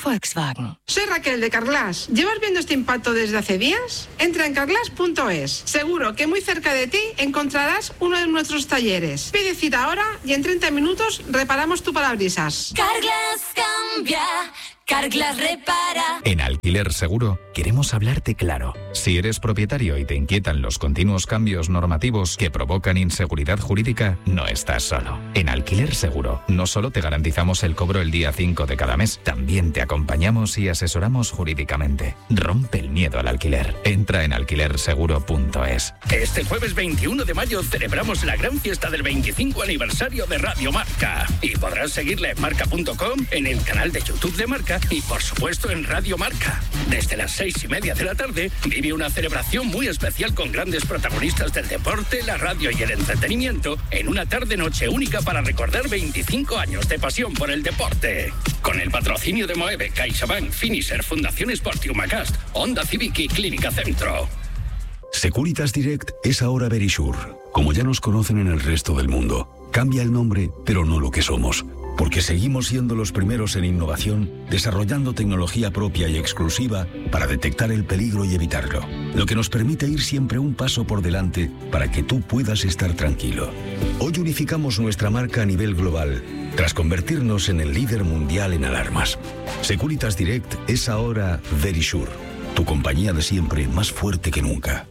Volkswagen. Soy Raquel de Carglass. ¿Llevas viendo este impacto desde hace días? Entra en carglass punto es. Seguro que muy cerca de ti encontrarás uno de nuestros talleres. Pide cita ahora y en treinta minutos reparamos tu parabrisas. Carglass cambia. Carglass repara. En Alquiler Seguro queremos hablarte claro. Si eres propietario y te inquietan los continuos cambios normativos que provocan inseguridad jurídica, no estás solo. En Alquiler Seguro no solo te garantizamos el cobro el día cinco de cada mes, también te acompañamos y asesoramos jurídicamente. Rompe el miedo al alquiler. Entra en alquiler seguro punto es. Este jueves veintiuno de mayo celebramos la gran fiesta del veinticinco aniversario de Radio Marca. Y podrás seguirla en marca punto com, en el canal de YouTube de Marca y por supuesto en Radio Marca. Desde las seis y media de la tarde vive una celebración muy especial con grandes protagonistas del deporte, la radio y el entretenimiento en una tarde-noche única para recordar veinticinco años de pasión por el deporte. Con el patrocinio de Moeve, CaixaBank, Finisher, Fundación Sport y Humacast, Honda Civic y Clínica Centro. Securitas Direct es ahora Verisure. Como ya nos conocen en el resto del mundo, cambia el nombre, pero no lo que somos. Porque seguimos siendo los primeros en innovación, desarrollando tecnología propia y exclusiva para detectar el peligro y evitarlo. Lo que nos permite ir siempre un paso por delante para que tú puedas estar tranquilo. Hoy unificamos nuestra marca a nivel global, tras convertirnos en el líder mundial en alarmas. Securitas Direct es ahora Verisure, tu compañía de siempre más fuerte que nunca.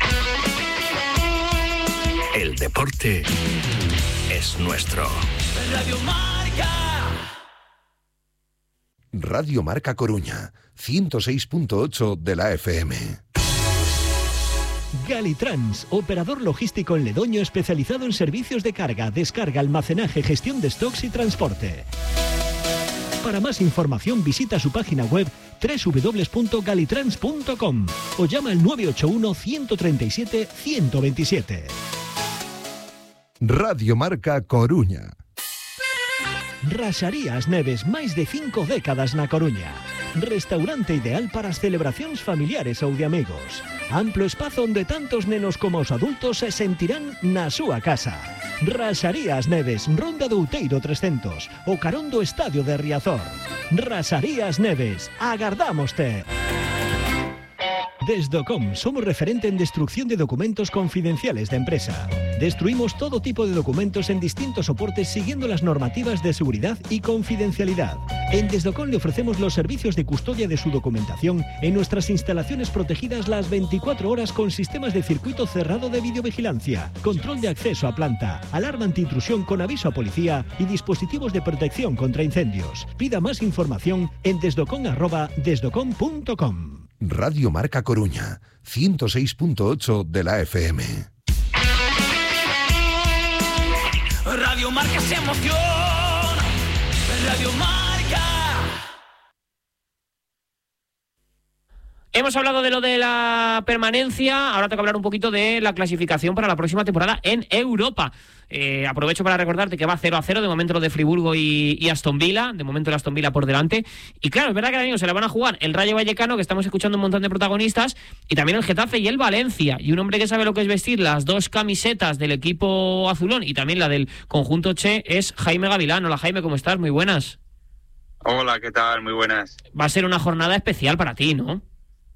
El deporte es nuestro. Radio Marca. Radio Marca Coruña, ciento seis punto ocho de la F M. Galitrans, operador logístico en Ledoño especializado en servicios de carga, descarga, almacenaje, gestión de stocks y transporte. Para más información visita su página web doble u doble u doble u punto galitrans punto com o llama al nueve ocho uno, uno tres siete, uno dos siete. Radio Marca Coruña. Raxarías Neves, máis de cinco décadas na Coruña. Restaurante ideal para as celebracións familiares ou de amigos. Amplo espazo onde tantos nenos como os adultos se sentirán na súa casa. Raxarías Neves, Ronda do Outeiro trescentos, o carón do Estadio de Riazor. Raxarías Neves, agardámoste. Desde Docom somos referente en destrucción de documentos confidenciales de empresa. Destruimos todo tipo de documentos en distintos soportes siguiendo las normativas de seguridad y confidencialidad. En Desdocom le ofrecemos los servicios de custodia de su documentación en nuestras instalaciones protegidas las veinticuatro horas con sistemas de circuito cerrado de videovigilancia, control de acceso a planta, alarma antiintrusión con aviso a policía y dispositivos de protección contra incendios. Pida más información en desdocom arroba desdocom punto com. Radio Marca Coruña, ciento seis punto ocho de la F M. Radio Marca es emoción. Radio Marca. Hemos hablado de lo de la permanencia, ahora tengo que hablar un poquito de la clasificación para la próxima temporada en Europa. Eh, aprovecho para recordarte que va cero a cero, de momento lo de Friburgo y, y Aston Villa, de momento el Aston Villa por delante. Y claro, es verdad que ahora mismo se la van a jugar el Rayo Vallecano, que estamos escuchando un montón de protagonistas, y también el Getafe y el Valencia. Y un hombre que sabe lo que es vestir las dos camisetas del equipo azulón y también la del conjunto Che es Jaime Gavilán. Hola Jaime, ¿cómo estás? Muy buenas. Hola, ¿qué tal? Muy buenas. Va a ser una jornada especial para ti, ¿no?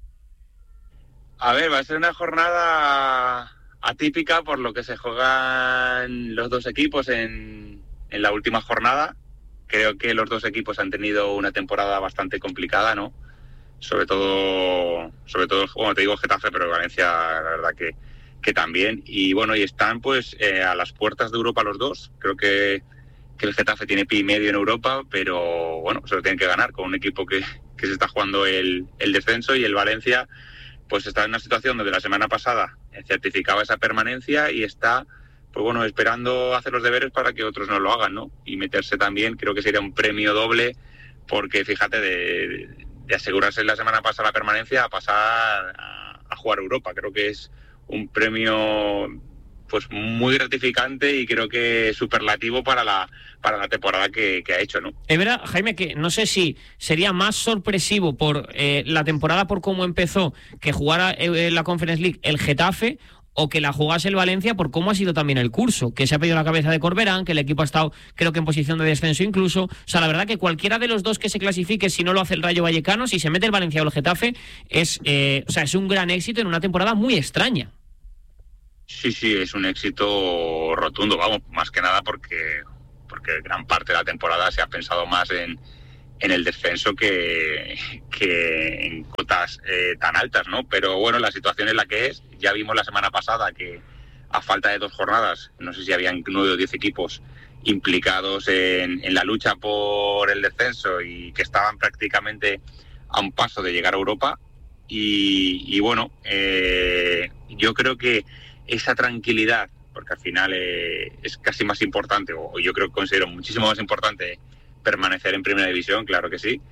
A ver, va a ser una jornada atípica por lo que se juegan los dos equipos en, en la última jornada. Creo que los dos equipos han tenido una temporada bastante complicada, ¿no? Sobre todo, sobre todo, bueno, te digo Getafe, pero Valencia, la verdad que, que también. Y bueno, y están pues eh, a las puertas de Europa los dos. Creo que, que el Getafe tiene pie y medio en Europa, pero bueno, se lo tienen que ganar con un equipo que, que se está jugando el, el descenso, y el Valencia pues está en una situación donde la semana pasada certificaba esa permanencia y está, pues bueno, esperando hacer los deberes para que otros no lo hagan, ¿no? Y meterse también, creo que sería un premio doble, porque fíjate, de, de asegurarse la semana pasada la permanencia a pasar a, a jugar Europa. Creo que es un premio pues muy gratificante y creo que superlativo para la para la temporada que, que ha hecho, ¿no? Es verdad, Jaime, que no sé si sería más sorpresivo por eh, la temporada por cómo empezó que jugara eh, la Conference League el Getafe, o que la jugase el Valencia por cómo ha sido también el curso, que se ha pedido la cabeza de Corberán, que el equipo ha estado creo que en posición de descenso incluso. O sea, la verdad que cualquiera de los dos que se clasifique, si no lo hace el Rayo Vallecano, si se mete el Valencia o el Getafe, es, eh, o sea, es un gran éxito en una temporada muy extraña. Sí, sí, es un éxito rotundo, vamos, más que nada porque, porque gran parte de la temporada se ha pensado más en en el descenso que, que en cotas eh, tan altas, ¿no? Pero bueno, la situación es la que es. Ya vimos la semana pasada que a falta de dos jornadas, no sé si habían nueve o diez equipos implicados en, en la lucha por el descenso y que estaban prácticamente a un paso de llegar a Europa. Y, y bueno, eh, yo creo que esa tranquilidad, porque al final eh, es casi más importante, o yo creo que considero muchísimo más importante permanecer en primera división, claro que sí,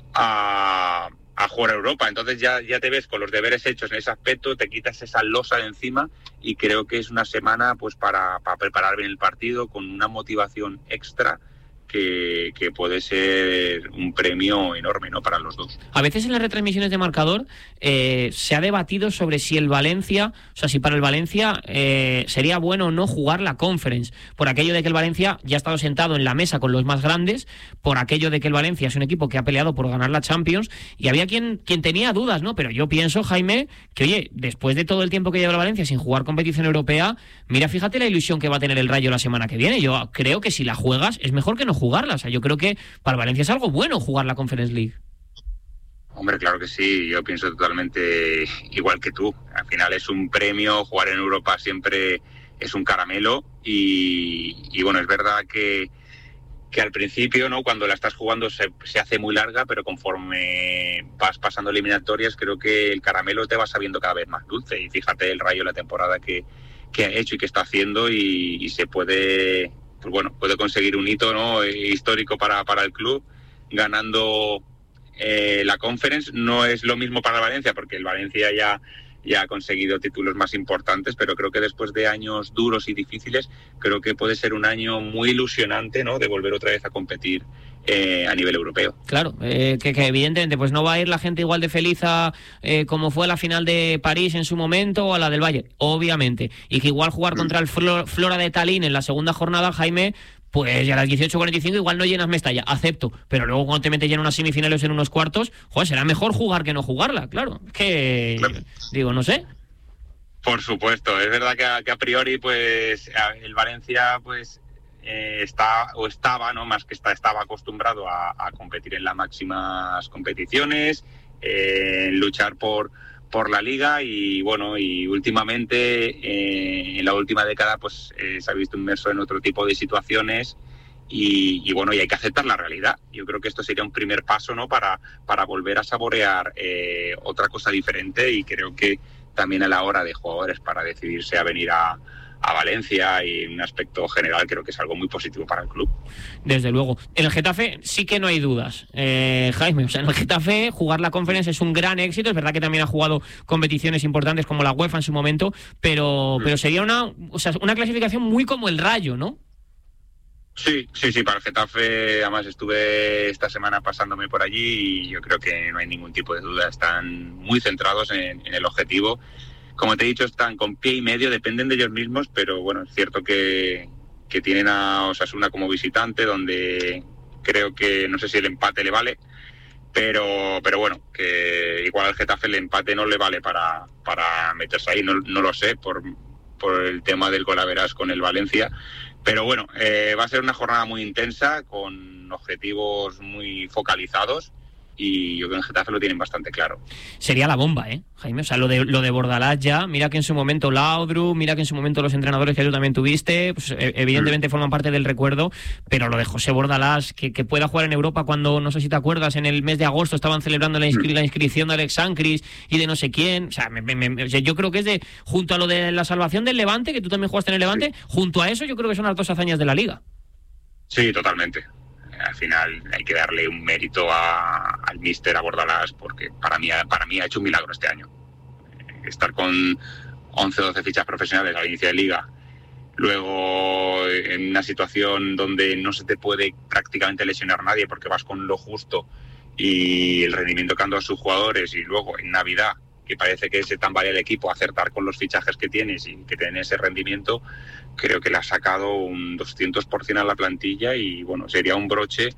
a, a jugar a Europa. Entonces ya, ya te ves con los deberes hechos en ese aspecto, te quitas esa losa de encima y creo que es una semana pues para, para preparar bien el partido con una motivación extra que, que puede ser un premio enorme, ¿no?, para los dos. A veces en las retransmisiones de Marcador eh, se ha debatido sobre si el Valencia, o sea, si para el Valencia eh, sería bueno o no jugar la Conference, por aquello de que el Valencia ya ha estado sentado en la mesa con los más grandes, por aquello de que el Valencia es un equipo que ha peleado por ganar la Champions, y había quien, quien tenía dudas, ¿no? Pero yo pienso, Jaime, que oye, después de todo el tiempo que lleva el Valencia sin jugar competición europea, mira, fíjate la ilusión que va a tener el Rayo la semana que viene. Yo creo que si la juegas es mejor que no jugarla. O sea, yo creo que para el Valencia es algo bueno jugar la Conference League. Hombre, claro que sí, yo pienso totalmente igual que tú. Al final es un premio, jugar en Europa siempre es un caramelo y, y bueno, es verdad que, que al principio, ¿no?, cuando la estás jugando se, se hace muy larga, pero conforme vas pasando eliminatorias creo que el caramelo te va sabiendo cada vez más dulce. Y fíjate el Rayo la temporada que, que ha hecho y que está haciendo y, y se puede... pues bueno, puede conseguir un hito, ¿no?, histórico para, para el club, ganando eh, la Conference. No es lo mismo para el Valencia, porque el Valencia ya, ya ha conseguido títulos más importantes, pero creo que después de años duros y difíciles, creo que puede ser un año muy ilusionante, ¿no?, de volver otra vez a competir Eh, a nivel europeo. Claro, eh, que, que evidentemente pues no va a ir la gente igual de feliz a, eh, como fue la final de París en su momento o a la del Bayern, obviamente, y que igual jugar contra el Flor, Flora de Tallinn en la segunda jornada, Jaime, pues ya a las dieciocho cuarenta y cinco igual no llenas Mestalla, acepto, pero luego cuando te metes ya en unas semifinales o en unos cuartos, joder, será mejor jugar que no jugarla, claro, que claro. Digo, no sé. Por supuesto, es verdad que a, que a priori pues el Valencia pues Eh, está o estaba, no más que está, estaba acostumbrado a, a competir en las máximas competiciones, eh, luchar por por la liga y bueno, y últimamente eh, en la última década pues eh, se ha visto inmerso en otro tipo de situaciones y, y bueno, y hay que aceptar la realidad. Yo creo que esto sería un primer paso, ¿no?, para para volver a saborear eh, otra cosa diferente, y creo que también a la hora de jugadores para decidirse a venir a a Valencia y en un aspecto general creo que es algo muy positivo para el club. Desde luego. En el Getafe sí que no hay dudas, eh, Jaime. O sea, en el Getafe jugar la Conference es un gran éxito. Es verdad que también ha jugado competiciones importantes como la UEFA en su momento, pero, mm. pero sería una, o sea, una clasificación muy como el Rayo, ¿no? Sí, sí, sí, para el Getafe, además estuve esta semana pasándome por allí y yo creo que no hay ningún tipo de duda. Están muy centrados en, en el objetivo. Como te he dicho, están con pie y medio, dependen de ellos mismos, pero bueno, es cierto que, que tienen a Osasuna como visitante, donde creo que, no sé si el empate le vale, pero pero bueno, que igual al Getafe el empate no le vale para, para meterse ahí, no, no lo sé, por, por el tema del golaveras con el Valencia. Pero bueno, eh, va a ser una jornada muy intensa, con objetivos muy focalizados, y yo creo que en Getafe lo tienen bastante claro. Sería la bomba, ¿eh, Jaime? O sea, lo de, lo de Bordalás ya, mira que en su momento Laudrup, mira que en su momento los entrenadores que tú también tuviste, pues evidentemente mm. forman parte del recuerdo, pero lo de José Bordalás, que, que pueda jugar en Europa cuando, no sé si te acuerdas, en el mes de agosto estaban celebrando la, inscri- mm. la inscripción de Alex Sancris y de no sé quién, o sea, me, me, me, o sea, yo creo que es de, junto a lo de la salvación del Levante, que tú también jugaste en el Levante, sí. junto a eso yo creo que son las dos hazañas de la Liga. Sí, totalmente. Al final hay que darle un mérito a, al míster, a Bordalás, porque para mí, para mí ha hecho un milagro este año. Estar con once o doce fichas profesionales al inicio de liga, luego en una situación donde no se te puede prácticamente lesionar nadie porque vas con lo justo y el rendimiento que han dado sus jugadores, y luego en Navidad que parece que se tambalea el equipo, acertar con los fichajes que tienes y que tienen ese rendimiento, creo que le ha sacado un doscientos por ciento a la plantilla y bueno, sería un broche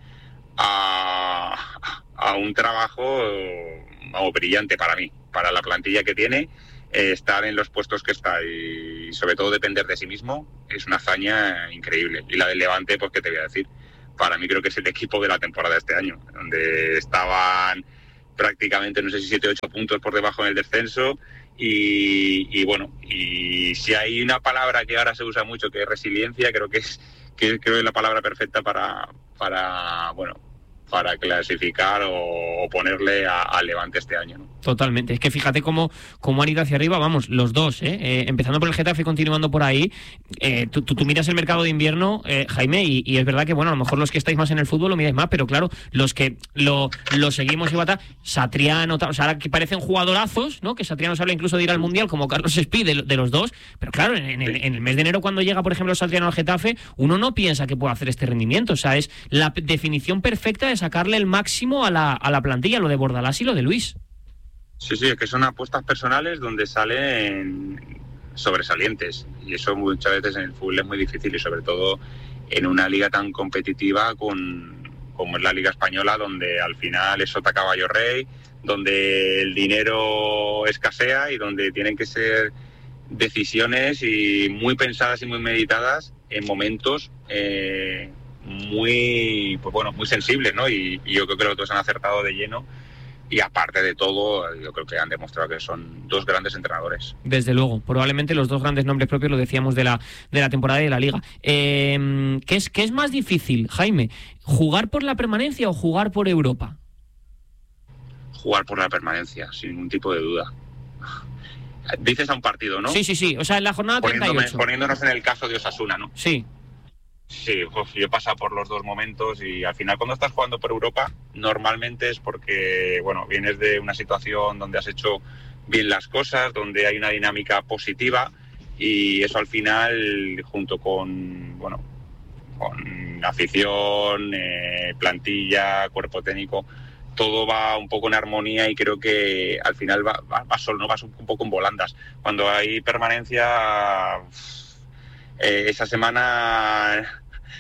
a, a un trabajo oh, brillante para mí, para la plantilla que tiene. Eh, estar en los puestos que está y sobre todo depender de sí mismo es una hazaña increíble. Y la del Levante, pues qué te voy a decir, para mí creo que es el equipo de la temporada de este año, donde estaban prácticamente, no sé si siete o ocho puntos por debajo en el descenso y, y bueno, y si hay una palabra que ahora se usa mucho que es resiliencia, creo que es que creo que es la palabra perfecta para, para bueno, para clasificar o, o ponerle al Levante este año, ¿no? Totalmente, es que fíjate cómo, cómo han ido hacia arriba, vamos, los dos, ¿eh? Eh, empezando por el Getafe y continuando por ahí. Eh, tú, tú, tú miras el mercado de invierno, eh, Jaime, y, y es verdad que, bueno, a lo mejor los que estáis más en el fútbol lo miráis más, pero claro, los que lo, lo seguimos y bata, Satriano, tal, o sea, ahora que parecen jugadorazos, ¿no? Que Satriano se habla incluso de ir al Mundial, como Carlos Espí, de, de los dos, pero claro, en, en, el, en el mes de enero cuando llega, por ejemplo, Satriano al Getafe, uno no piensa que pueda hacer este rendimiento, o sea, es la definición perfecta de sacarle el máximo a la, a la plantilla, lo de Bordalás y lo de Luis. Sí, sí, es que son apuestas personales donde salen sobresalientes y eso muchas veces en el fútbol es muy difícil y sobre todo en una liga tan competitiva con, como es la Liga Española, donde al final es sota caballo rey, donde el dinero escasea y donde tienen que ser decisiones y muy pensadas y muy meditadas en momentos eh, muy, pues bueno, muy sensibles, ¿no? Y, y yo creo que los dos han acertado de lleno. Y aparte de todo, yo creo que han demostrado que son dos grandes entrenadores. Desde luego, probablemente los dos grandes nombres propios, lo decíamos, de la de la temporada y de la Liga. Eh, ¿qué es, qué es más difícil, Jaime? ¿Jugar por la permanencia o jugar por Europa? Jugar por la permanencia, sin ningún tipo de duda. Dices a un partido, ¿no? Sí, sí, sí. O sea, en la jornada treinta y ocho. Poniéndonos en el caso de Osasuna, ¿no? Sí. Sí, uf, yo he pasado por los dos momentos y al final cuando estás jugando por Europa normalmente es porque, bueno, vienes de una situación donde has hecho bien las cosas, donde hay una dinámica positiva y eso al final junto con, bueno, con afición, eh, plantilla, cuerpo técnico, todo va un poco en armonía y creo que al final va, va, va solo, ¿no? Vas un, un poco en volandas. Cuando hay permanencia, eh, esa semana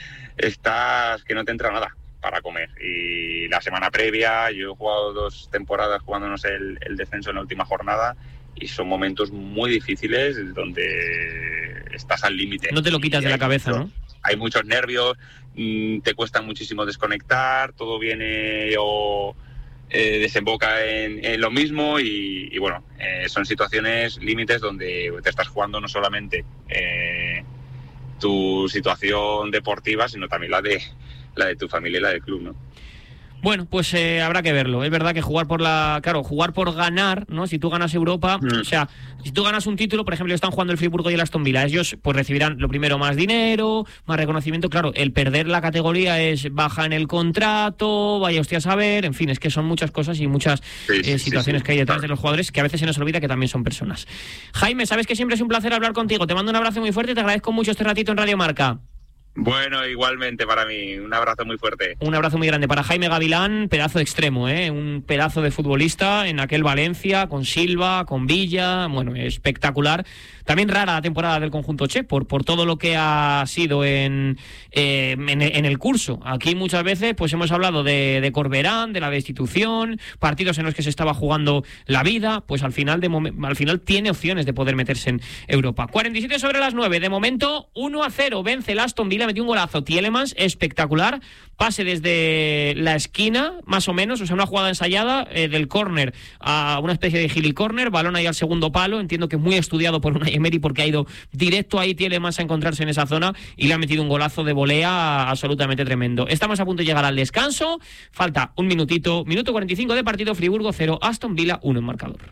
estás que no te entra nada para comer. Y la semana previa, yo he jugado dos temporadas jugándonos el, el descenso en la última jornada y son momentos muy difíciles donde estás al límite. No te lo quitas de la cabeza, mucho, ¿no? Hay muchos nervios, te cuesta muchísimo desconectar, todo viene o eh, desemboca en, en lo mismo y, y bueno, eh, son situaciones límites donde te estás jugando no solamente eh, tu situación deportiva, sino también la de la de tu familia y la del club, ¿no? Bueno, pues eh, habrá que verlo. Es verdad que jugar por la... Claro, jugar por ganar, ¿no? Si tú ganas Europa, mm. o sea, si tú ganas un título, por ejemplo, están jugando el Friburgo y el Aston Villa, ellos pues recibirán lo primero más dinero, más reconocimiento. Claro, el perder la categoría es baja en el contrato, vaya usted a saber, en fin, es que son muchas cosas y muchas sí, sí, eh, situaciones sí, sí, que hay detrás claro. de los jugadores que a veces se nos olvida que también son personas. Jaime, sabes que siempre es un placer hablar contigo. Te mando un abrazo muy fuerte y te agradezco mucho este ratito en Radio Marca. Bueno, igualmente para mí, un abrazo muy fuerte. Un abrazo muy grande para Jaime Gavilán, pedazo de extremo, ¿eh? Un pedazo de futbolista en aquel Valencia, con Silva, con Villa, bueno, espectacular. También rara la temporada del conjunto Che, por, por todo lo que ha sido en, eh, en, en el curso. Aquí muchas veces pues hemos hablado de, de Corberán, de la destitución, partidos en los que se estaba jugando la vida, pues al final, de mom- al final tiene opciones de poder meterse en Europa. cuarenta y siete sobre las nueve, de momento uno a cero, vence el Aston Villa, metió un golazo Tielemans, espectacular, pase desde la esquina, más o menos, o sea, una jugada ensayada eh, del córner a una especie de gili córner, balón ahí al segundo palo, entiendo que muy estudiado por Unai Emery porque ha ido directo ahí Tielemans a encontrarse en esa zona y le ha metido un golazo de volea absolutamente tremendo. Estamos a punto de llegar al descanso, falta un minutito, minuto cuarenta y cinco de partido, Friburgo cero, Aston Villa uno en marcador.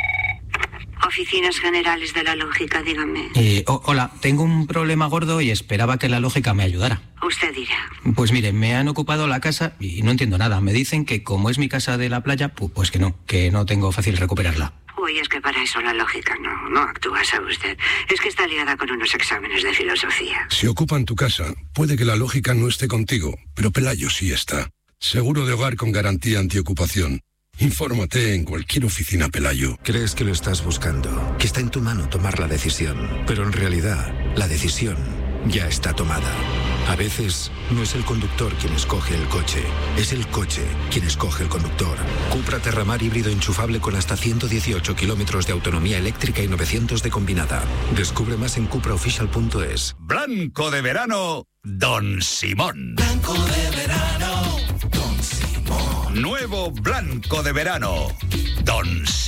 Oficinas Generales de la Lógica, dígame. Eh, oh, hola, tengo un problema gordo y esperaba que la lógica me ayudara. Usted dirá. Pues mire, me han ocupado la casa y no entiendo nada. Me dicen que como es mi casa de la playa, pues que no, que no tengo fácil recuperarla. Uy, es que para eso la lógica no, no actúa, ¿sabe usted? Es que está liada con unos exámenes de filosofía. Si ocupan tu casa, puede que la lógica no esté contigo, pero Pelayo sí está. Seguro de hogar con garantía antiocupación. Infórmate en cualquier oficina Pelayo. Crees que lo estás buscando, que está en tu mano tomar la decisión, pero en realidad la decisión ya está tomada. A veces no es el conductor quien escoge el coche, es el coche quien escoge el conductor. Cupra Terramar híbrido enchufable con hasta ciento dieciocho kilómetros de autonomía eléctrica y novecientos de combinada. Descubre más en cupraofficial punto es. Blanco de verano, Don Simón. Blanco de verano, Don Simón. Nuevo blanco de verano, Don Simón.